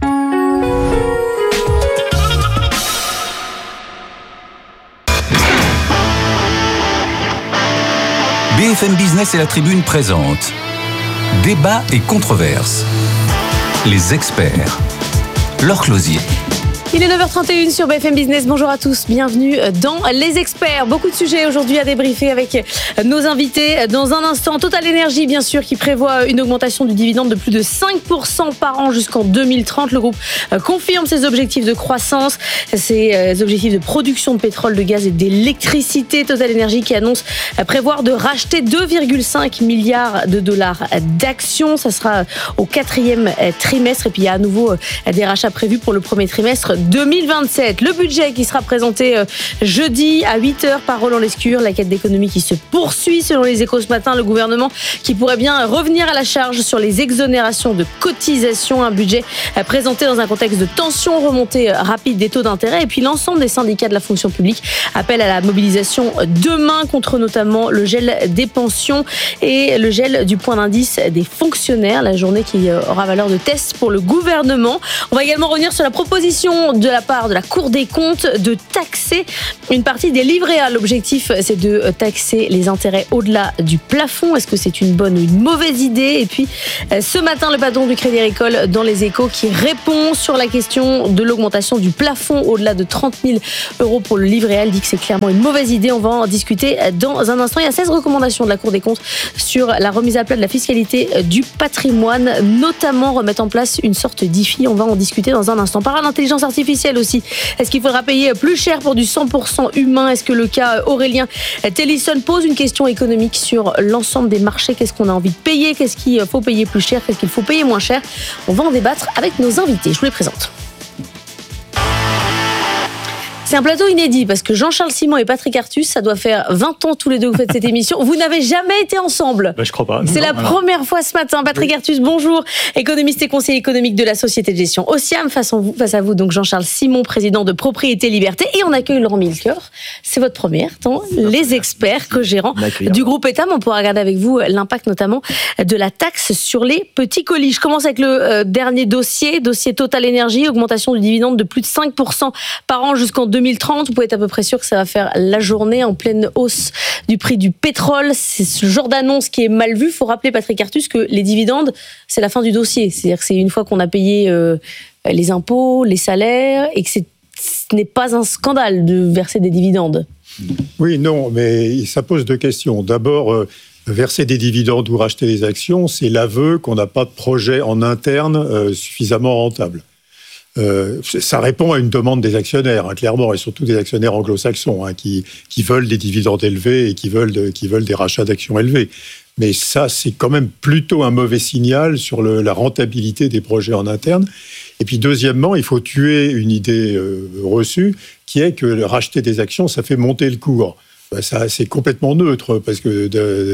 BFM Business et la Tribune présentent Débat et controverses. Les experts. Laure Closier. Il est 9h31 sur BFM Business. Bonjour à tous, bienvenue dans Les Experts. Beaucoup de sujets aujourd'hui à débriefer avec nos invités. Dans un instant, Total Energy, bien sûr, qui prévoit une augmentation du dividende de plus de 5% par an jusqu'en 2030. Le groupe confirme ses objectifs de croissance, ses objectifs de production de pétrole, de gaz et d'électricité. Total Energy qui annonce prévoir de racheter 2,5 milliards de dollars d'actions. Ça sera au 4e trimestre. Et puis, il y a à nouveau des rachats prévus pour le premier trimestre 2027. Le budget qui sera présenté jeudi à 8h par Roland Lescure. La quête d'économie qui se poursuit selon les Échos ce matin. Le gouvernement qui pourrait bien revenir à la charge sur les exonérations de cotisations. Un budget présenté dans un contexte de tension, remontée rapide des taux d'intérêt. Et puis l'ensemble des syndicats de la fonction publique appellent à la mobilisation demain contre notamment le gel des pensions et le gel du point d'indice des fonctionnaires. La journée qui aura valeur de test pour le gouvernement. On va également revenir sur la proposition de la part de la Cour des comptes de taxer une partie des livrets A. L'objectif, c'est de taxer les intérêts au-delà du plafond. Est-ce que c'est une bonne ou une mauvaise idée? Et puis, ce matin, le patron du Crédit Agricole dans Les Échos qui répond sur la question de l'augmentation du plafond au-delà de 30 000 € pour le livret A. Il dit que c'est clairement une mauvaise idée. On va en discuter dans un instant. Il y a 16 recommandations de la Cour des comptes sur la remise à plat de la fiscalité du patrimoine, notamment remettre en place une sorte d'IFI. On va en discuter dans un instant. Par l'intelligence artificielle aussi. Est-ce qu'il faudra payer plus cher pour du 100% humain? Est-ce que le cas Aurélien Tellison pose une question économique sur l'ensemble des marchés? Qu'est-ce qu'on a envie de payer? Qu'est-ce qu'il faut payer plus cher? Qu'est-ce qu'il faut payer moins cher? On va en débattre avec nos invités. Je vous les présente. C'est un plateau inédit parce que Jean-Charles Simon et Patrick Artus, ça doit faire 20 ans tous les deux que vous faites cette émission. Vous n'avez jamais été ensemble. Je crois pas. C'est la première fois ce matin. Patrick Artus, bonjour. Économiste et conseiller économique de la société de gestion Osiam. Face à vous, donc Jean-Charles Simon, président de Propriété Liberté. Et on accueille Laurent Milker. C'est votre première temps. Les Experts, co-gérant du groupe Etam. On pourra regarder avec vous l'impact notamment de la taxe sur les petits colis. Je commence avec le dernier dossier Total Energy, augmentation du dividende de plus de 5% par an jusqu'en 2030, vous pouvez être à peu près sûr que ça va faire la journée en pleine hausse du prix du pétrole. C'est ce genre d'annonce qui est mal vu. Il faut rappeler, Patrick Artus, que les dividendes, c'est la fin du dossier. C'est-à-dire que c'est une fois qu'on a payé les impôts, les salaires, et que ce n'est pas un scandale de verser des dividendes. Oui, non, mais ça pose deux questions. D'abord, verser des dividendes ou racheter des actions, c'est l'aveu qu'on n'a pas de projet en interne suffisamment rentable. Ça répond à une demande des actionnaires, clairement, et surtout des actionnaires anglo-saxons, qui veulent des dividendes élevés et qui veulent des rachats d'actions élevés. Mais ça, c'est quand même plutôt un mauvais signal sur la rentabilité des projets en interne. Et puis, deuxièmement, il faut tuer une idée reçue, qui est que racheter des actions, ça fait monter le cours. Ça, c'est complètement neutre, parce que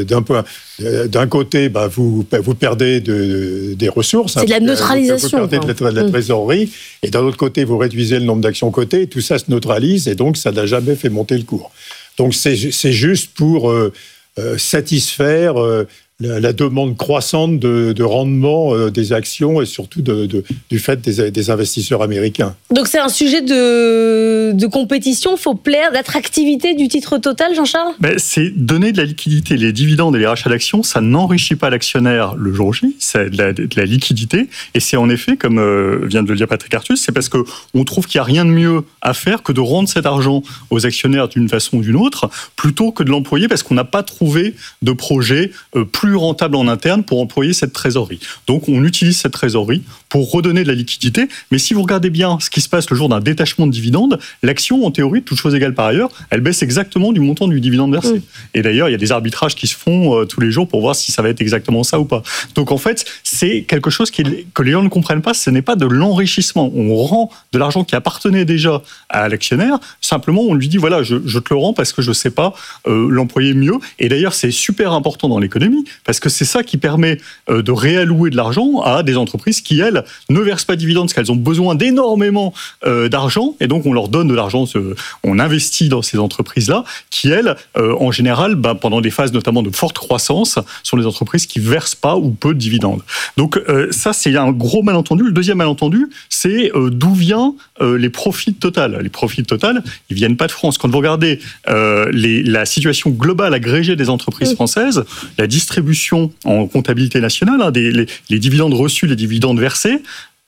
d'un côté, vous perdez des ressources. C'est de la neutralisation. Vous perdez de la trésorerie, et d'un autre côté, vous réduisez le nombre d'actions cotées, et tout ça se neutralise, et donc ça n'a jamais fait monter le cours. Donc c'est juste pour satisfaire la demande croissante de rendement des actions et surtout du fait des investisseurs américains. Donc c'est un sujet de compétition, il faut plaire, d'attractivité du titre Total, Jean-Charles ? C'est donner de la liquidité. Les dividendes et les rachats d'actions, ça n'enrichit pas l'actionnaire le jour J, c'est de la liquidité. Et c'est en effet, comme vient de le dire Patrick Artus, c'est parce qu'on trouve qu'il n'y a rien de mieux à faire que de rendre cet argent aux actionnaires d'une façon ou d'une autre, plutôt que de l'employer parce qu'on n'a pas trouvé de projet plus rentable en interne pour employer cette trésorerie. Donc on utilise cette trésorerie pour redonner de la liquidité, mais si vous regardez bien ce qui se passe le jour d'un détachement de dividendes, l'action, en théorie, toute chose égale par ailleurs, elle baisse exactement du montant du dividende versé. Et d'ailleurs, il y a des arbitrages qui se font tous les jours pour voir si ça va être exactement ça ou pas. Donc en fait, c'est quelque chose que les gens ne comprennent pas, ce n'est pas de l'enrichissement. On rend de l'argent qui appartenait déjà à l'actionnaire, simplement on lui dit, voilà, je te le rends parce que je ne sais pas l'employer mieux. Et d'ailleurs, c'est super important dans l'économie, parce que c'est ça qui permet de réallouer de l'argent à des entreprises qui, elles, ne versent pas de dividendes parce qu'elles ont besoin d'énormément d'argent, et donc on leur donne de l'argent, on investit dans ces entreprises-là, qui, elles, en général, pendant des phases notamment de forte croissance, sont des entreprises qui versent pas ou peu de dividendes. Donc ça, c'est un gros malentendu. Le deuxième malentendu, c'est d'où viennent les profits de Total. Les profits de Total, ils viennent pas de France. Quand vous regardez la situation globale agrégée des entreprises françaises, la distribution en comptabilité nationale, les dividendes reçus, les dividendes versés,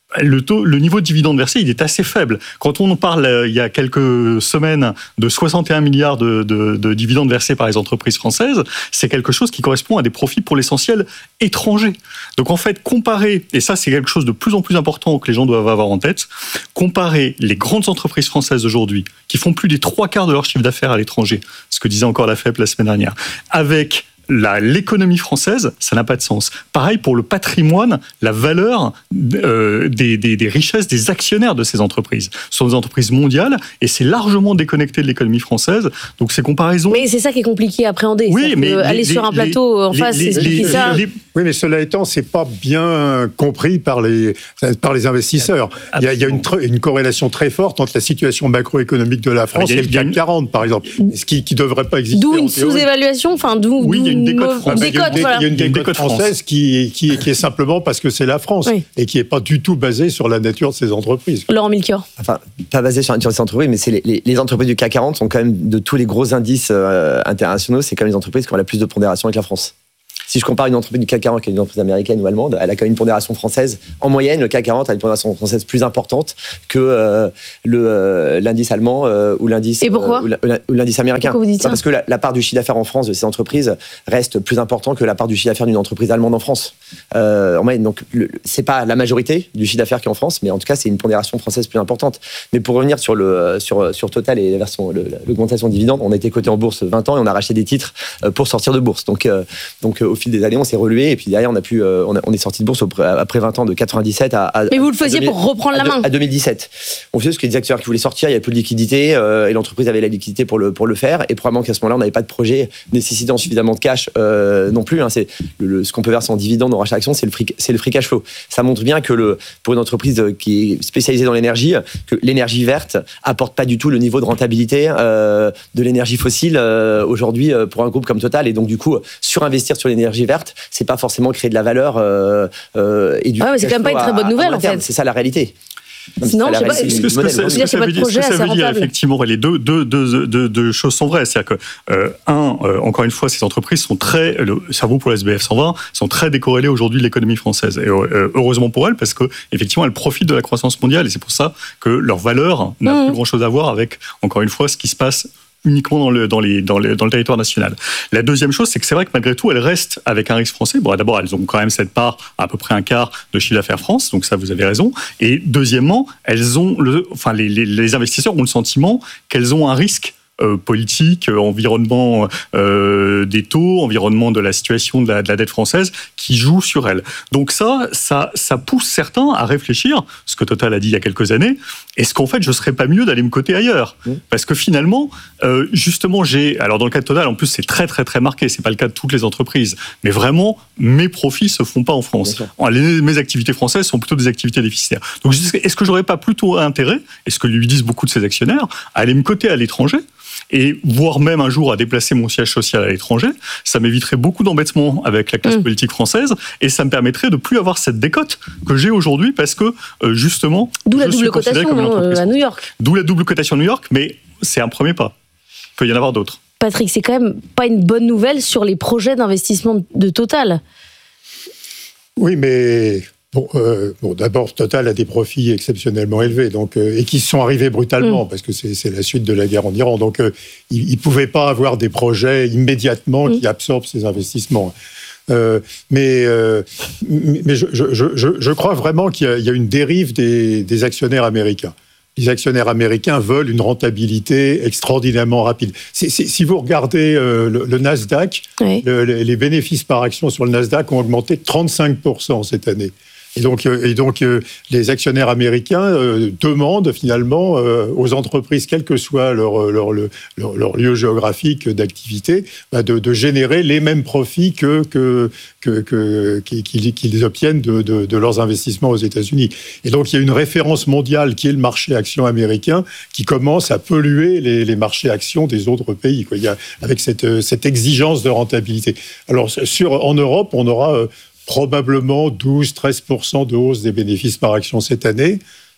le niveau de dividende versé, il est assez faible. Quand on en parle il y a quelques semaines de 61 milliards de dividendes versés par les entreprises françaises, c'est quelque chose qui correspond à des profits pour l'essentiel étrangers. Donc en fait, comparer, et ça c'est quelque chose de plus en plus important que les gens doivent avoir en tête, comparer les grandes entreprises françaises aujourd'hui, qui font plus des 3/4 de leur chiffre d'affaires à l'étranger, ce que disait encore la FEP la semaine dernière, avec l'économie française, ça n'a pas de sens. Pareil pour le patrimoine, la valeur des richesses des actionnaires de ces entreprises. Ce sont des entreprises mondiales et c'est largement déconnecté de l'économie française. Donc ces comparaisons... Mais c'est ça qui est compliqué à appréhender. Oui, mais aller sur un plateau en face, c'est ça. Oui, mais cela étant, c'est pas bien compris par les investisseurs. Il y a une corrélation très forte entre la situation macroéconomique de la France et le CAC 40, par exemple, ce qui ne devrait pas exister. D'où une sous-évaluation, Oui, il y a une décote française. Il y a une décote française qui est simplement parce que c'est la France et qui n'est pas du tout basée sur la nature de ces entreprises. Laurent Milchior. Enfin, pas basée sur la nature de ces entreprises, mais c'est les entreprises du CAC 40 sont quand même, de tous les gros indices internationaux, c'est quand même les entreprises qui ont la plus de pondération avec la France. Si je compare une entreprise du CAC 40 avec une entreprise américaine ou allemande, elle a quand même une pondération française. En moyenne, le CAC 40 a une pondération française plus importante que l'indice allemand ou l'indice américain. Pourquoi vous dites ça ? Parce que la part du chiffre d'affaires en France de ces entreprises reste plus importante que la part du chiffre d'affaires d'une entreprise allemande en France. En moyenne, donc c'est pas la majorité du chiffre d'affaires qui est en France, mais en tout cas c'est une pondération française plus importante. Mais pour revenir sur Total et l'augmentation de dividendes, on a été coté en bourse 20 ans et on a racheté des titres pour sortir de bourse. Donc au fil des années, on s'est relevé et puis derrière, on est sorti de bourse après 20 ans de 97 à. Mais vous le faisiez pour reprendre la main. À 2017. On faisait ce que les acteurs qui voulaient sortir, il y avait plus de liquidité et l'entreprise avait la liquidité pour le faire. Et probablement qu'à ce moment-là, on n'avait pas de projet nécessitant suffisamment de cash non plus. C'est ce qu'on peut verser en dividende en rachat d'action, c'est le free cash flow. Ça montre bien que pour une entreprise qui est spécialisée dans l'énergie, que l'énergie verte apporte pas du tout le niveau de rentabilité de l'énergie fossile aujourd'hui pour un groupe comme Total. Et donc du coup, surinvestir sur l'énergie verte, c'est pas forcément créer de la valeur et du. Mais c'est quand même pas une très bonne nouvelle en fait. C'est ça la réalité. Sinon, je sais pas. Ce que ça veut dire, effectivement, les deux choses sont vraies. C'est-à-dire que, encore une fois, ces entreprises sont très, ça vaut pour la SBF 120, sont très décorrélées aujourd'hui de l'économie française. Et heureusement pour elles, parce que, effectivement, elles profitent de la croissance mondiale et c'est pour ça que leur valeur n'a plus grand-chose à voir avec, encore une fois, ce qui se passe uniquement dans le territoire national. La deuxième chose, c'est que c'est vrai que malgré tout, elles restent avec un risque français. Bon, d'abord, elles ont quand même cette part, à peu près un quart de chiffre d'affaires France, donc ça, vous avez raison. Et deuxièmement, elles ont les investisseurs ont le sentiment qu'elles ont un risque politique, environnement des taux, environnement de la situation de la dette française qui joue sur elle. Donc ça pousse certains à réfléchir, ce que Total a dit il y a quelques années, est-ce qu'en fait je serais pas mieux d'aller me coter ailleurs ? Parce que finalement, justement, alors dans le cas de Total, en plus c'est très très très marqué, c'est pas le cas de toutes les entreprises, mais vraiment mes profits se font pas en France. Mes activités françaises sont plutôt des activités déficitaires. Donc est-ce que j'aurais pas plutôt intérêt, et ce que lui disent beaucoup de ses actionnaires, à aller me coter à l'étranger ? Et voire même un jour à déplacer mon siège social à l'étranger, ça m'éviterait beaucoup d'embêtements avec la classe politique française et ça me permettrait de plus avoir cette décote que j'ai aujourd'hui parce que justement... D'où la double cotation à New York. D'où la double cotation à New York, mais c'est un premier pas. Il peut y en avoir d'autres. Patrick, c'est quand même pas une bonne nouvelle sur les projets d'investissement de Total. Oui, mais... Bon, d'abord, Total a des profits exceptionnellement élevés, donc et qui sont arrivés brutalement parce que c'est la suite de la guerre en Iran. Donc, ils ne pouvaient pas avoir des projets immédiatement qui absorbent ces investissements. Mais je crois vraiment qu'il y a une dérive des actionnaires américains. Les actionnaires américains veulent une rentabilité extraordinairement rapide. Si vous regardez le Nasdaq, les bénéfices par action sur le Nasdaq ont augmenté de 35% cette année. Et donc, les actionnaires américains demandent finalement aux entreprises, quel que soit leur lieu géographique d'activité, de générer les mêmes profits qu'ils obtiennent de leurs investissements aux États-Unis. Et donc, il y a une référence mondiale qui est le marché action américain qui commence à polluer les marchés actions des autres pays, quoi. Avec cette exigence de rentabilité. Alors, en Europe, on aura probablement 12-13% de hausse des bénéfices par action cette année.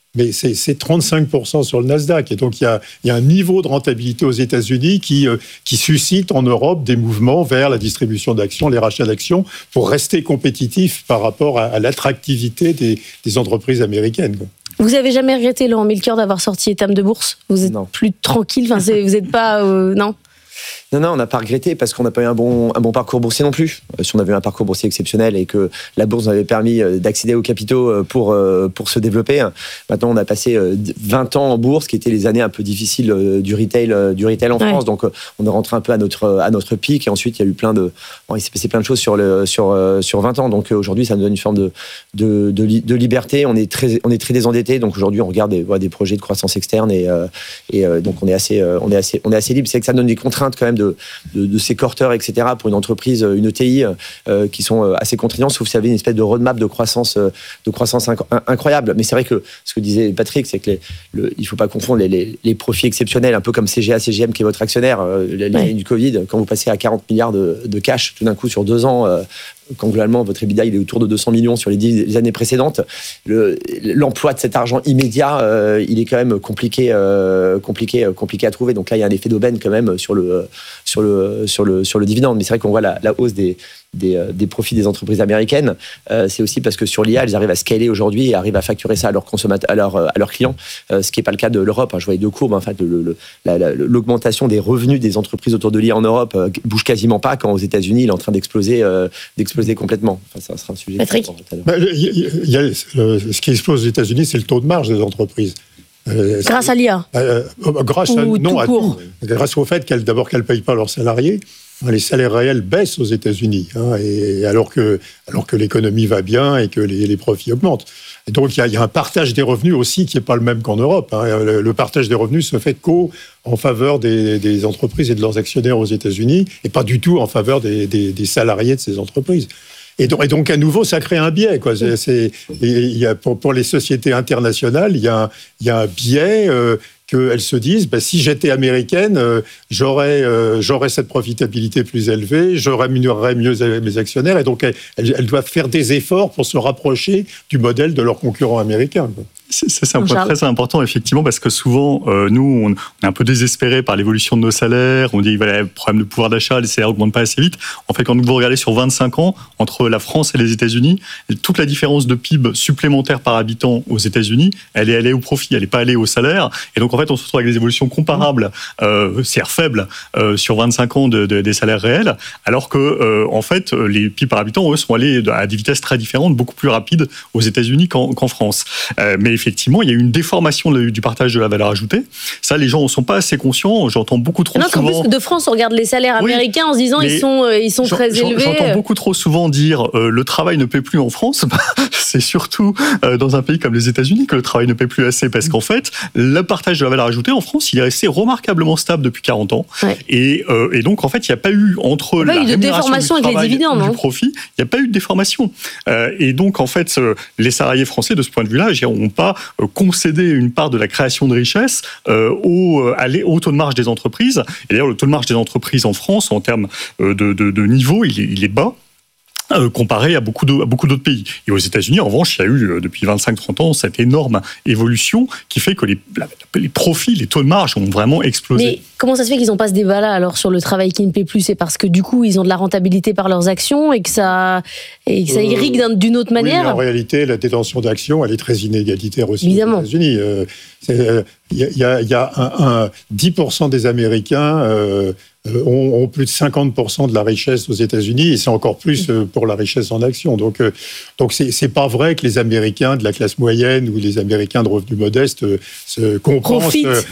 mais c'est 35% sur le Nasdaq. Et donc, il y a un niveau de rentabilité aux États-Unis qui suscite en Europe des mouvements vers la distribution d'actions, les rachats d'actions, pour rester compétitif par rapport à l'attractivité des entreprises américaines, quoi. Vous avez jamais regretté, Laurent Milker, d'avoir sorti Etam de bourse? Vous êtes plus tranquille, enfin, vous n'êtes pas... non. Non, on n'a pas regretté parce qu'on n'a pas eu un bon parcours boursier non plus. Si on avait eu un parcours boursier exceptionnel et que la bourse nous avait permis d'accéder aux capitaux pour se développer, maintenant on a passé 20 ans en bourse, qui étaient les années un peu difficiles du retail en France. Donc on est rentré un peu à notre pic et ensuite il s'est passé plein de choses sur 20 ans. Donc aujourd'hui ça nous donne une forme de liberté. On est très désendetté. Donc aujourd'hui on regarde des projets de croissance externe et donc on est assez libre. C'est que ça donne des contraintes quand même de ces quarters, etc. pour une entreprise, une ETI, qui sont assez contraignantes, sauf si vous avez une espèce de roadmap de croissance incroyable. Mais c'est vrai que ce que disait Patrick, c'est que il faut pas confondre les profits exceptionnels, un peu comme CGA, CGM qui est votre actionnaire, l'année du Covid, quand vous passez à 40 milliards de cash tout d'un coup sur 2 ans, quand globalement votre EBITDA il est autour de 200 millions sur les 10 années précédentes, l'emploi de cet argent immédiat, il est quand même compliqué à trouver. Donc là, il y a un effet d'aubaine quand même sur le dividende. Mais c'est vrai qu'on voit la hausse des profits des entreprises américaines. C'est aussi parce que sur l'IA, elles arrivent à scaler aujourd'hui et arrivent à facturer ça à leurs consommateurs, à leurs clients, ce qui n'est pas le cas de l'Europe. Je voyais 2 courbes. En fait, l'augmentation des revenus des entreprises autour de l'IA en Europe bouge quasiment pas, quand aux États-Unis, il est en train d'exploser complètement. Enfin, ça sera un sujet. Patrick, ce qui explose aux États-Unis, c'est le taux de marge des entreprises. Grâce à l'IA. Grâce au fait qu'elles ne payent pas leurs salariés. Les salaires réels baissent aux États-Unis, et alors que l'économie va bien et que les profits augmentent. Et donc il y a un partage des revenus aussi qui n'est pas le même qu'en Europe. Le partage des revenus se fait qu'en faveur des entreprises et de leurs actionnaires aux États-Unis, et pas du tout en faveur des salariés de ces entreprises. Et donc, à nouveau, ça crée un biais, quoi. Pour les sociétés internationales, il y a un biais qu'elles se disent, si j'étais américaine, j'aurais cette profitabilité plus élevée, je rémunérerais mieux mes actionnaires, et donc elles doivent faire des efforts pour se rapprocher du modèle de leurs concurrents américains, quoi. C'est un point très important, effectivement, parce que souvent, nous, on est un peu désespérés par l'évolution de nos salaires. On dit, voilà, problème de pouvoir d'achat, les salaires n'augmentent pas assez vite. En fait, quand vous regardez sur 25 ans, entre la France et les États-Unis, toute la différence de PIB supplémentaire par habitant aux États-Unis, elle est allée au profit, elle n'est pas allée au salaire. Et donc, en fait, on se retrouve avec des évolutions comparables, c'est-à-dire faibles, sur 25 ans des salaires réels, alors que, en fait, les PIB par habitant, eux, sont allés à des vitesses très différentes, beaucoup plus rapides aux États-Unis qu'en France. Mais effectivement, il y a eu une déformation du partage de la valeur ajoutée. Ça, les gens ne sont pas assez conscients. J'entends beaucoup trop souvent... En plus, de France, on regarde les salaires américains en se disant ils sont très élevés. J'entends beaucoup trop souvent dire le travail ne paie plus en France. C'est surtout dans un pays comme les États-Unis que le travail ne paie plus assez, parce qu'en fait, le partage de la valeur ajoutée en France, il est resté remarquablement stable depuis 40 ans. Ouais. Et donc, en fait, il n'y a pas eu entre la rémunération du travail et du profit, il n'y a pas eu de déformation. Et donc, en fait, les salariés français, de ce point de vue-là, n'ont pas concédé une part de la création de richesse au taux de marge des entreprises. Et d'ailleurs, le taux de marge des entreprises en France, en termes de niveau, il est bas, comparé à beaucoup d'autres pays. Et aux États-Unis, en revanche, il y a eu depuis 25-30 ans cette énorme évolution qui fait que les profits, les taux de marge ont vraiment explosé. Mais comment ça se fait qu'ils n'ont pas ce débat-là alors sur le travail qui ne paie plus? C'est parce que du coup, ils ont de la rentabilité par leurs actions et que ça irrigue d'une autre manière? Oui, en réalité, la détention d'actions, elle est très inégalitaire aussi. Évidemment. Aux États-Unis. Il y a 10% des Américains ont plus de 50% de la richesse aux États-Unis, et c'est encore plus pour la richesse en actions. Donc c'est pas vrai que les Américains de la classe moyenne ou les Américains de revenus modestes compensent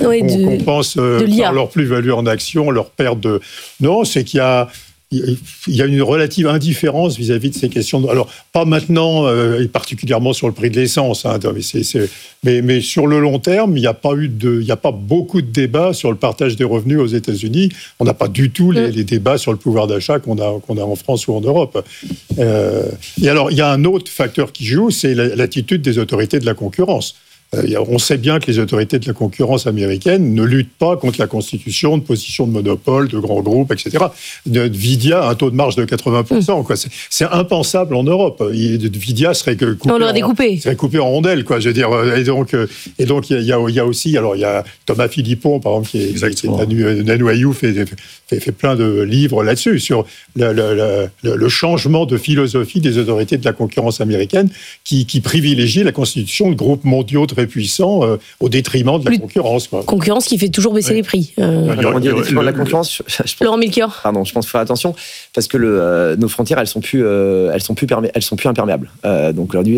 par leur plus-value en actions, leur perte de... Non, c'est qu'il y a une relative indifférence vis-à-vis de ces questions. Alors, pas maintenant, et particulièrement sur le prix de l'essence, mais sur le long terme, il n'y a pas beaucoup de débats sur le partage des revenus aux États-Unis. On n'a pas du tout les débats sur le pouvoir d'achat qu'on a en France ou en Europe. Et alors, il y a un autre facteur qui joue, c'est l'attitude des autorités de la concurrence. On sait bien que les autorités de la concurrence américaine ne luttent pas contre la constitution de positions de monopole, de grands groupes, etc. Nvidia a un taux de marge de 80%. Quoi. C'est impensable en Europe. Nvidia serait coupé en rondelles. Quoi. Je veux dire, et donc il y a aussi, alors il y a Thomas Philippon, par exemple, qui est à NYU, fait plein de livres là-dessus, sur le changement de philosophie des autorités de la concurrence américaine qui privilégie la constitution de groupes mondiaux très puissants au détriment de la concurrence. Quoi. Concurrence qui fait toujours baisser les prix. On dit au détriment de la concurrence. Laurent Milchior. Pardon, je pense qu'il faut faire attention parce que nos frontières, elles sont plus imperméables. Donc aujourd'hui,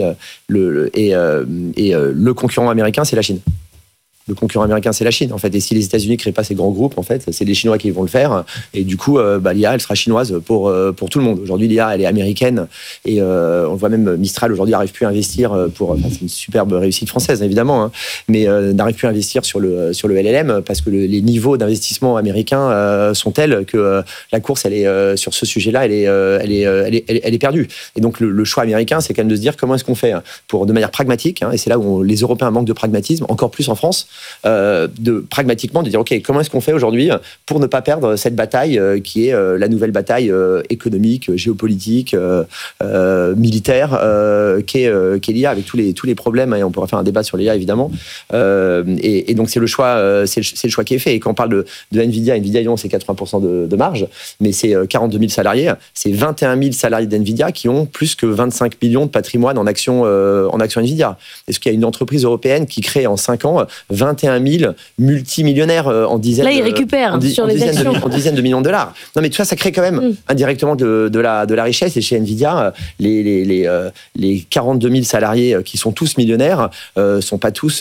le concurrent américain, c'est la Chine. Le concurrent américain, c'est la Chine, en fait. Et si les États-Unis ne créent pas ces grands groupes, en fait, c'est les Chinois qui vont le faire. Et du coup, l'IA, elle sera chinoise pour tout le monde. Aujourd'hui, l'IA, elle est américaine. Et on voit même Mistral, aujourd'hui, n'arrive plus à investir c'est une superbe réussite française, évidemment, hein, mais n'arrive plus à investir sur le LLM parce que les niveaux d'investissement américains sont tels que la course, elle est, sur ce sujet-là, elle est perdue. Et donc, le choix américain, c'est quand même de se dire comment est-ce qu'on fait de manière pragmatique, hein, et c'est là où les Européens manquent de pragmatisme, encore plus en France, pragmatiquement de dire ok, comment est-ce qu'on fait aujourd'hui pour ne pas perdre cette bataille qui est la nouvelle bataille économique, géopolitique, militaire, qui est l'IA avec tous les problèmes, et on pourra faire un débat sur l'IA évidemment, et donc c'est le choix qui est fait. Et quand on parle de Nvidia, c'est 80% de marge, mais c'est 42 000 salariés, c'est 21 000 salariés d'Nvidia qui ont plus que 25 millions de patrimoine en actions Nvidia. Est-ce qu'il y a une entreprise européenne qui crée en 5 ans 21 000 multimillionnaires en dizaines. Là, ils récupèrent sur les actions. En dizaines de millions de dollars. Non, mais tout ça crée quand même indirectement de la richesse. Et chez Nvidia, les 42 000 salariés qui sont tous millionnaires sont pas tous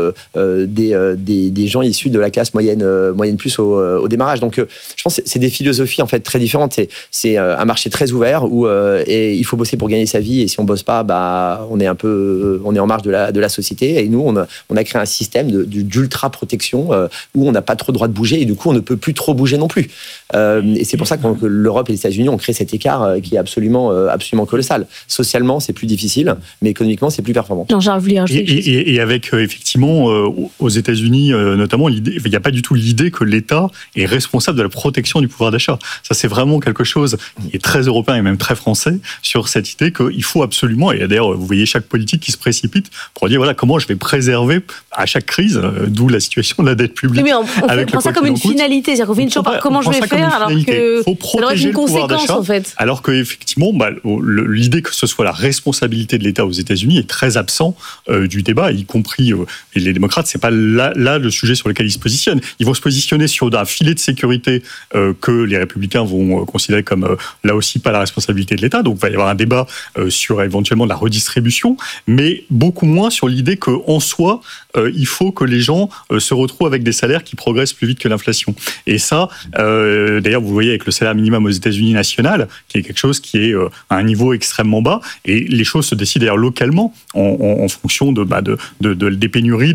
des gens issus de la classe moyenne plus au démarrage. Donc, je pense que c'est des philosophies en fait très différentes. C'est un marché très ouvert où et il faut bosser pour gagner sa vie. Et si on bosse pas, on est en marge de la société. Et nous, on a créé un système d'ultra-protection où on n'a pas trop le droit de bouger et du coup on ne peut plus trop bouger non plus. Et c'est pour ça que l'Europe et les États-Unis ont créé cet écart qui est absolument colossal. Socialement, c'est plus difficile, mais économiquement, c'est plus performant. Et avec effectivement aux États-Unis notamment, il n'y a pas du tout l'idée que l'État est responsable de la protection du pouvoir d'achat. Ça, c'est vraiment quelque chose qui est très européen et même très français sur cette idée qu'il faut absolument, et d'ailleurs vous voyez chaque politique qui se précipite pour dire voilà comment je vais préserver à chaque crise, d'où la situation de la dette publique. Oui, mais on prend ça comme une finalité, c'est-à-dire qu'on finit toujours par comment je vais faire, alors que faut protéger une conséquence en fait. Alors qu'effectivement, l'idée que ce soit la responsabilité de l'État aux États-Unis est très absent du débat, y compris et les démocrates, c'est pas là le sujet sur lequel ils se positionnent. Ils vont se positionner sur un filet de sécurité que les républicains vont considérer comme là aussi pas la responsabilité de l'État. Donc il va y avoir un débat sur éventuellement de la redistribution, mais beaucoup moins sur l'idée qu'en soi, il faut que les gens se retrouvent avec des salaires qui progressent plus vite que l'inflation. Et ça, d'ailleurs, vous voyez avec le salaire minimum aux États-Unis national, qui est quelque chose qui est à un niveau extrêmement bas, et les choses se décident d'ailleurs localement en fonction des pénuries,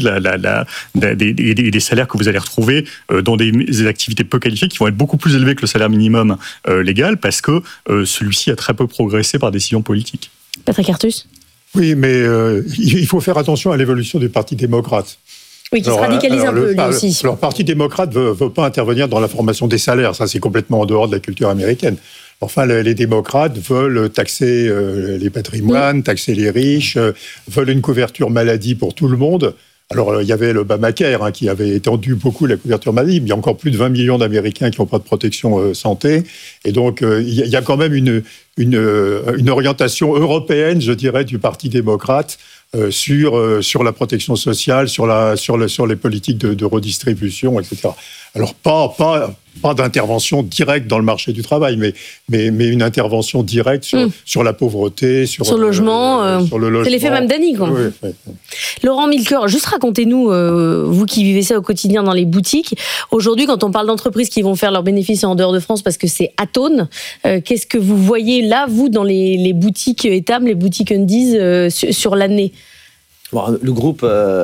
des salaires que vous allez retrouver dans des activités peu qualifiées qui vont être beaucoup plus élevées que le salaire minimum légal, parce que celui-ci a très peu progressé par décision politique. Patrick Artus ? Oui, mais il faut faire attention à l'évolution du Parti démocrate. Oui, qui se radicalise un peu, lui aussi. Le Parti démocrate ne veut pas intervenir dans la formation des salaires. Ça, c'est complètement en dehors de la culture américaine. Enfin, les démocrates veulent taxer les patrimoines, taxer les riches, veulent une couverture maladie pour tout le monde. Alors, il y avait l'Obamacare qui avait étendu beaucoup la couverture maladie. Il y a encore plus de 20 millions d'Américains qui n'ont pas de protection santé. Et donc, il y a quand même une orientation européenne, je dirais, du Parti démocrate sur la protection sociale, sur les politiques de redistribution, etc. Alors, pas d'intervention directe dans le marché du travail, mais une intervention directe sur la pauvreté, sur le logement. C'est l'effet même d'Annie, quoi. Oui. Laurent Milchior, juste racontez-nous, vous qui vivez ça au quotidien dans les boutiques, aujourd'hui, quand on parle d'entreprises qui vont faire leurs bénéfices en dehors de France parce que c'est atone, qu'est-ce que vous voyez là, vous, dans les boutiques Etam, les boutiques Undies, sur l'année ? Le groupe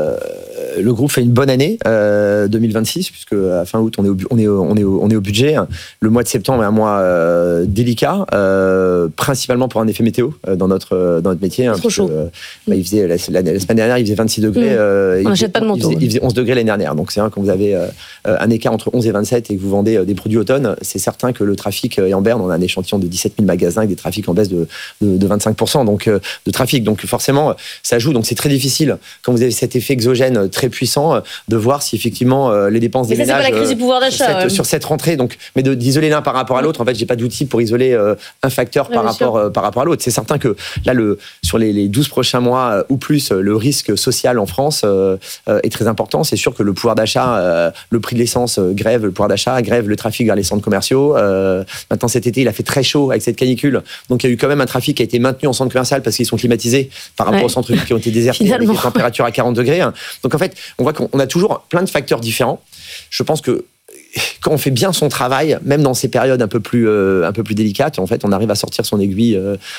fait une bonne année 2026 puisque à fin août on est au budget. Le mois de septembre est un mois délicat, principalement pour un effet météo dans notre métier. C'est trop chaud. Il faisait la semaine dernière il faisait 26 degrés. On n'achète pas de manteau. Il faisait 11 degrés l'année dernière. Donc c'est vrai quand vous avez un écart entre 11 et 27 et que vous vendez des produits automne, c'est certain que le trafic est en berne. On a un échantillon de 17 000 magasins avec des trafics en baisse de 25% donc de trafic. Donc forcément ça joue. Donc c'est très difficile quand vous avez cet effet exogène très puissant de voir si effectivement les dépenses des ménages c'est pas la crise du pouvoir d'achat sur cette rentrée. Donc mais d'isoler l'un par rapport à l'autre, en fait j'ai pas d'outil pour isoler un facteur par rapport à l'autre. C'est certain que là sur les 12 prochains mois ou plus, le risque social en France est très important. C'est sûr que le pouvoir d'achat, le prix de l'essence grève le pouvoir d'achat, grève le trafic vers les centres commerciaux. Maintenant cet été il a fait très chaud avec cette canicule, donc il y a eu quand même un trafic qui a été maintenu en centre commercial parce qu'ils sont climatisés par rapport aux centres qui ont été désertés avec des températures à 40 degrés. Donc en fait on voit qu'on a toujours plein de facteurs différents. Je pense que quand on fait bien son travail, même dans ces périodes un peu plus délicates, en fait, on arrive à sortir son aiguille.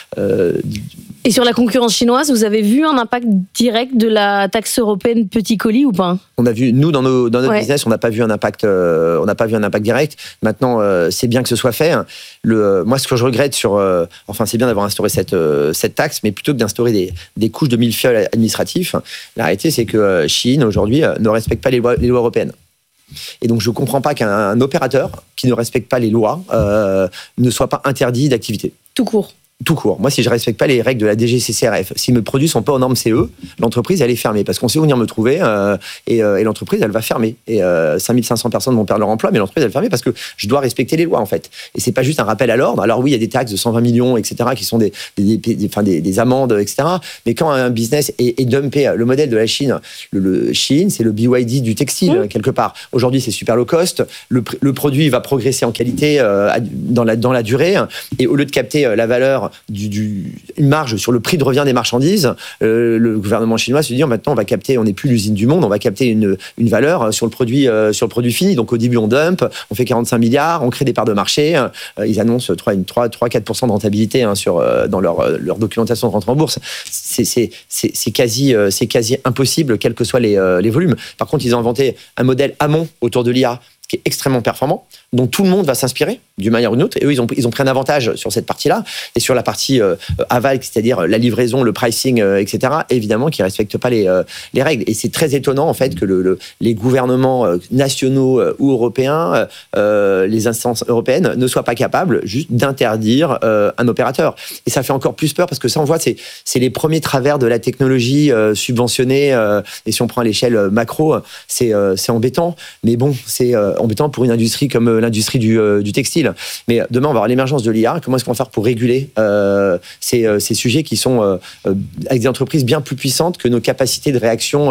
Et sur la concurrence chinoise, vous avez vu un impact direct de la taxe européenne petit colis ou pas ? On a vu, nous, dans notre business, on n'a pas vu un impact direct. Maintenant, c'est bien que ce soit fait. Moi, ce que je regrette c'est bien d'avoir instauré cette taxe, mais plutôt que d'instaurer des couches de millefeuille administratifs, la réalité, c'est que Chine, aujourd'hui, ne respecte pas les lois européennes. Et donc, je ne comprends pas qu'un opérateur qui ne respecte pas les lois ne soit pas interdit d'activité. Tout court. Moi, si je ne respecte pas les règles de la DGCCRF, si mes produits ne sont pas aux normes CE, l'entreprise, elle est fermée. Parce qu'on sait où venir me trouver et l'entreprise, elle va fermer. Et 5500 personnes vont perdre leur emploi, mais l'entreprise, elle va fermer parce que je dois respecter les lois, en fait. Et ce n'est pas juste un rappel à l'ordre. Alors oui, il y a des taxes de 120 millions, etc., qui sont des amendes, etc. Mais quand un business est dumpé, le modèle de la Chine, Chine, c'est le BYD du textile, quelque part. Aujourd'hui, c'est super low cost. Le produit va progresser en qualité dans la durée. Et au lieu de capter la valeur une marge sur le prix de revient des marchandises, le gouvernement chinois se dit maintenant on n'est plus l'usine du monde, on va capter une valeur sur le produit fini. Donc au début on dump, on fait 45 milliards, on crée des parts de marché, ils annoncent 3-4% de rentabilité dans leur documentation de rentrée en bourse. C'est quasi impossible quels que soient les volumes. Par contre ils ont inventé un modèle amont autour de l'IA qui est extrêmement performant, dont tout le monde va s'inspirer d'une manière ou d'une autre. Et eux, ils ont pris un avantage sur cette partie-là. Et sur la partie aval, c'est-à-dire la livraison, le pricing, etc., évidemment, qui ne respectent pas les règles. Et c'est très étonnant, en fait, que les gouvernements nationaux ou européens, les instances européennes, ne soient pas capables juste d'interdire un opérateur. Et ça fait encore plus peur, parce que ça, on voit, c'est les premiers travers de la technologie subventionnée. Et si on prend à l'échelle macro, c'est embêtant. Mais bon, c'est embêtant pour une industrie comme l'industrie du textile. Mais demain, on va avoir l'émergence de l'IA. Comment est-ce qu'on va faire pour réguler ces sujets qui sont avec des entreprises bien plus puissantes que nos capacités de réaction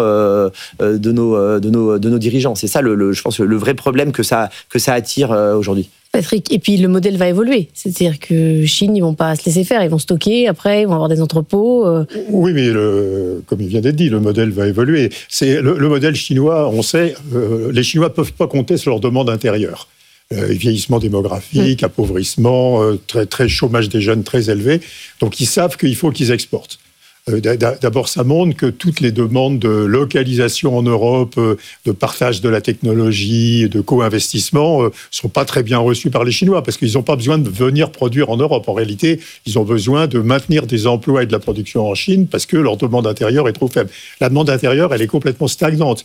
de nos dirigeants. C'est ça, je pense, le vrai problème que ça attire aujourd'hui. Patrick, et puis le modèle va évoluer. C'est-à-dire que Chine, ils vont pas se laisser faire, ils vont stocker, après ils vont avoir des entrepôts. Oui, mais comme il vient d'être dit, le modèle va évoluer. C'est le modèle chinois, on sait, les Chinois peuvent pas compter sur leur demande intérieure. Vieillissement démographique, appauvrissement, très, très chômage des jeunes très élevé. Donc ils savent qu'il faut qu'ils exportent. D'abord, ça montre que toutes les demandes de localisation en Europe, de partage de la technologie, de co-investissement, ne sont pas très bien reçues par les Chinois, parce qu'ils n'ont pas besoin de venir produire en Europe. En réalité, ils ont besoin de maintenir des emplois et de la production en Chine, parce que leur demande intérieure est trop faible. La demande intérieure, elle est complètement stagnante.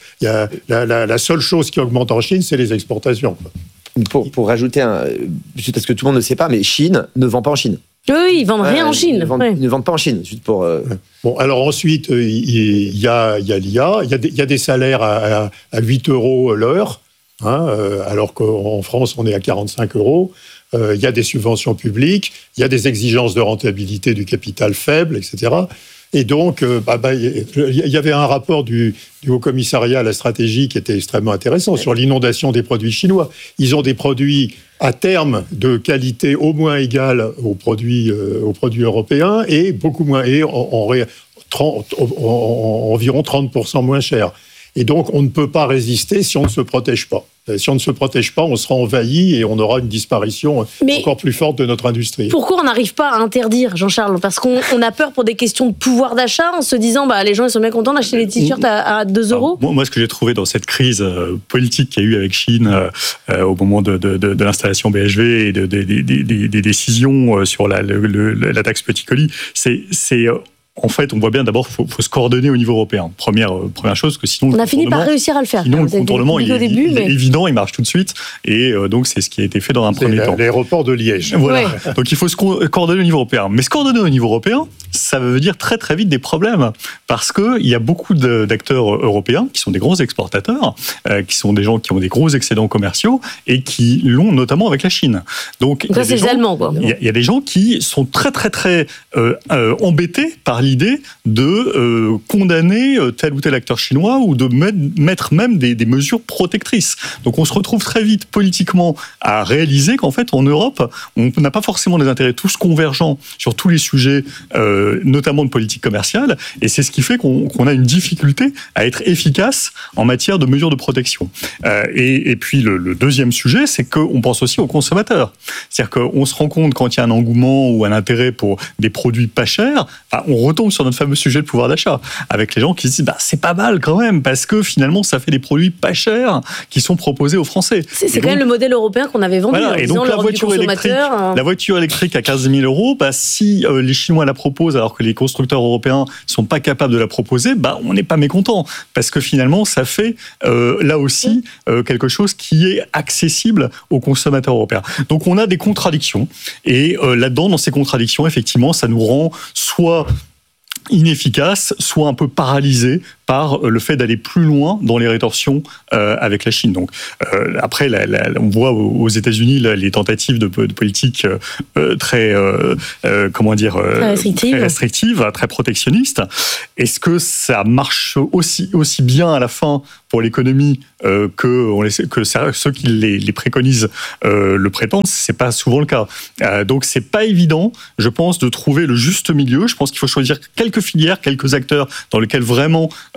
La seule chose qui augmente en Chine, c'est les exportations. Pour rajouter, juste parce que tout le monde ne sait pas, mais Chine ne vend pas en Chine. Oui, ils vendent rien en Chine. Ils ne vendent pas en Chine, juste pour... Bon, alors ensuite, il y a l'IA, il y a des salaires à 8 € l'heure, alors qu'en France, on est à 45 €. Il y a des subventions publiques, il y a des exigences de rentabilité du capital faible, etc. Et donc, il y avait un rapport du Haut Commissariat à la stratégie qui était extrêmement intéressant sur l'inondation des produits chinois. Ils ont des produits à terme de qualité au moins égale aux produits européens et beaucoup moins, et environ 30% moins cher. Et donc, on ne peut pas résister si on ne se protège pas. Si on ne se protège pas, on sera envahi et on aura une disparition encore plus forte de notre industrie. Pourquoi on n'arrive pas à interdire, Jean-Charles ? Parce qu'on a peur pour des questions de pouvoir d'achat, en se disant les gens ils sont bien contents d'acheter les t-shirts à 2 euros. Moi, ce que j'ai trouvé dans cette crise politique qu'il y a eu avec Chine au moment de l'installation BHV et des décisions sur la taxe petit colis, c'est en fait, on voit bien d'abord faut se coordonner au niveau européen. Première chose, que sinon... On a fini par réussir à le faire. Sinon, le contournement, il est évident, il marche tout de suite. Et donc, c'est ce qui a été fait dans un premier temps. L'aéroport de Liège. Voilà. Ouais. Donc, il faut se coordonner au niveau européen. Mais se coordonner au niveau européen, ça veut dire très, très vite des problèmes. Parce qu'il y a beaucoup d'acteurs européens qui sont des gros exportateurs, qui sont des gens qui ont des gros excédents commerciaux et qui l'ont notamment avec la Chine. Donc ça, c'est les Allemands, quoi. Il y a des gens qui sont très, très, très embêtés par l'idée de condamner tel ou tel acteur chinois ou de mettre même des mesures protectrices. Donc on se retrouve très vite politiquement à réaliser qu'en fait en Europe, on n'a pas forcément des intérêts tous convergents sur tous les sujets, notamment de politique commerciale, et c'est ce qui fait qu'on a une difficulté à être efficace en matière de mesures de protection. Et puis le deuxième sujet, c'est qu'on pense aussi aux consommateurs. C'est-à-dire qu'on se rend compte quand il y a un engouement ou un intérêt pour des produits pas chers, on retombe sur notre fameux sujet de pouvoir d'achat, avec les gens qui se disent c'est pas mal quand même, parce que finalement ça fait des produits pas chers qui sont proposés aux Français. C'est quand même le modèle européen qu'on avait vendu. Voilà, et donc la voiture électrique à 15 000 euros, si les Chinois la proposent alors que les constructeurs européens sont pas capables de la proposer, on n'est pas mécontent, parce que finalement ça fait là aussi quelque chose qui est accessible aux consommateurs européens. Donc on a des contradictions, et là-dedans, dans ces contradictions, effectivement, ça nous rend soit inefficace, soit un peu paralysé par le fait d'aller plus loin dans les rétorsions avec la Chine. Donc après, on voit aux États-Unis les tentatives de politique très restrictive, très protectionniste. Est-ce que ça marche aussi bien à la fin pour l'économie que ceux qui les préconisent le prétendent? C'est pas souvent le cas. Donc c'est pas évident, je pense, de trouver le juste milieu. Je pense qu'il faut choisir quelques filières, quelques acteurs dans lesquels vraiment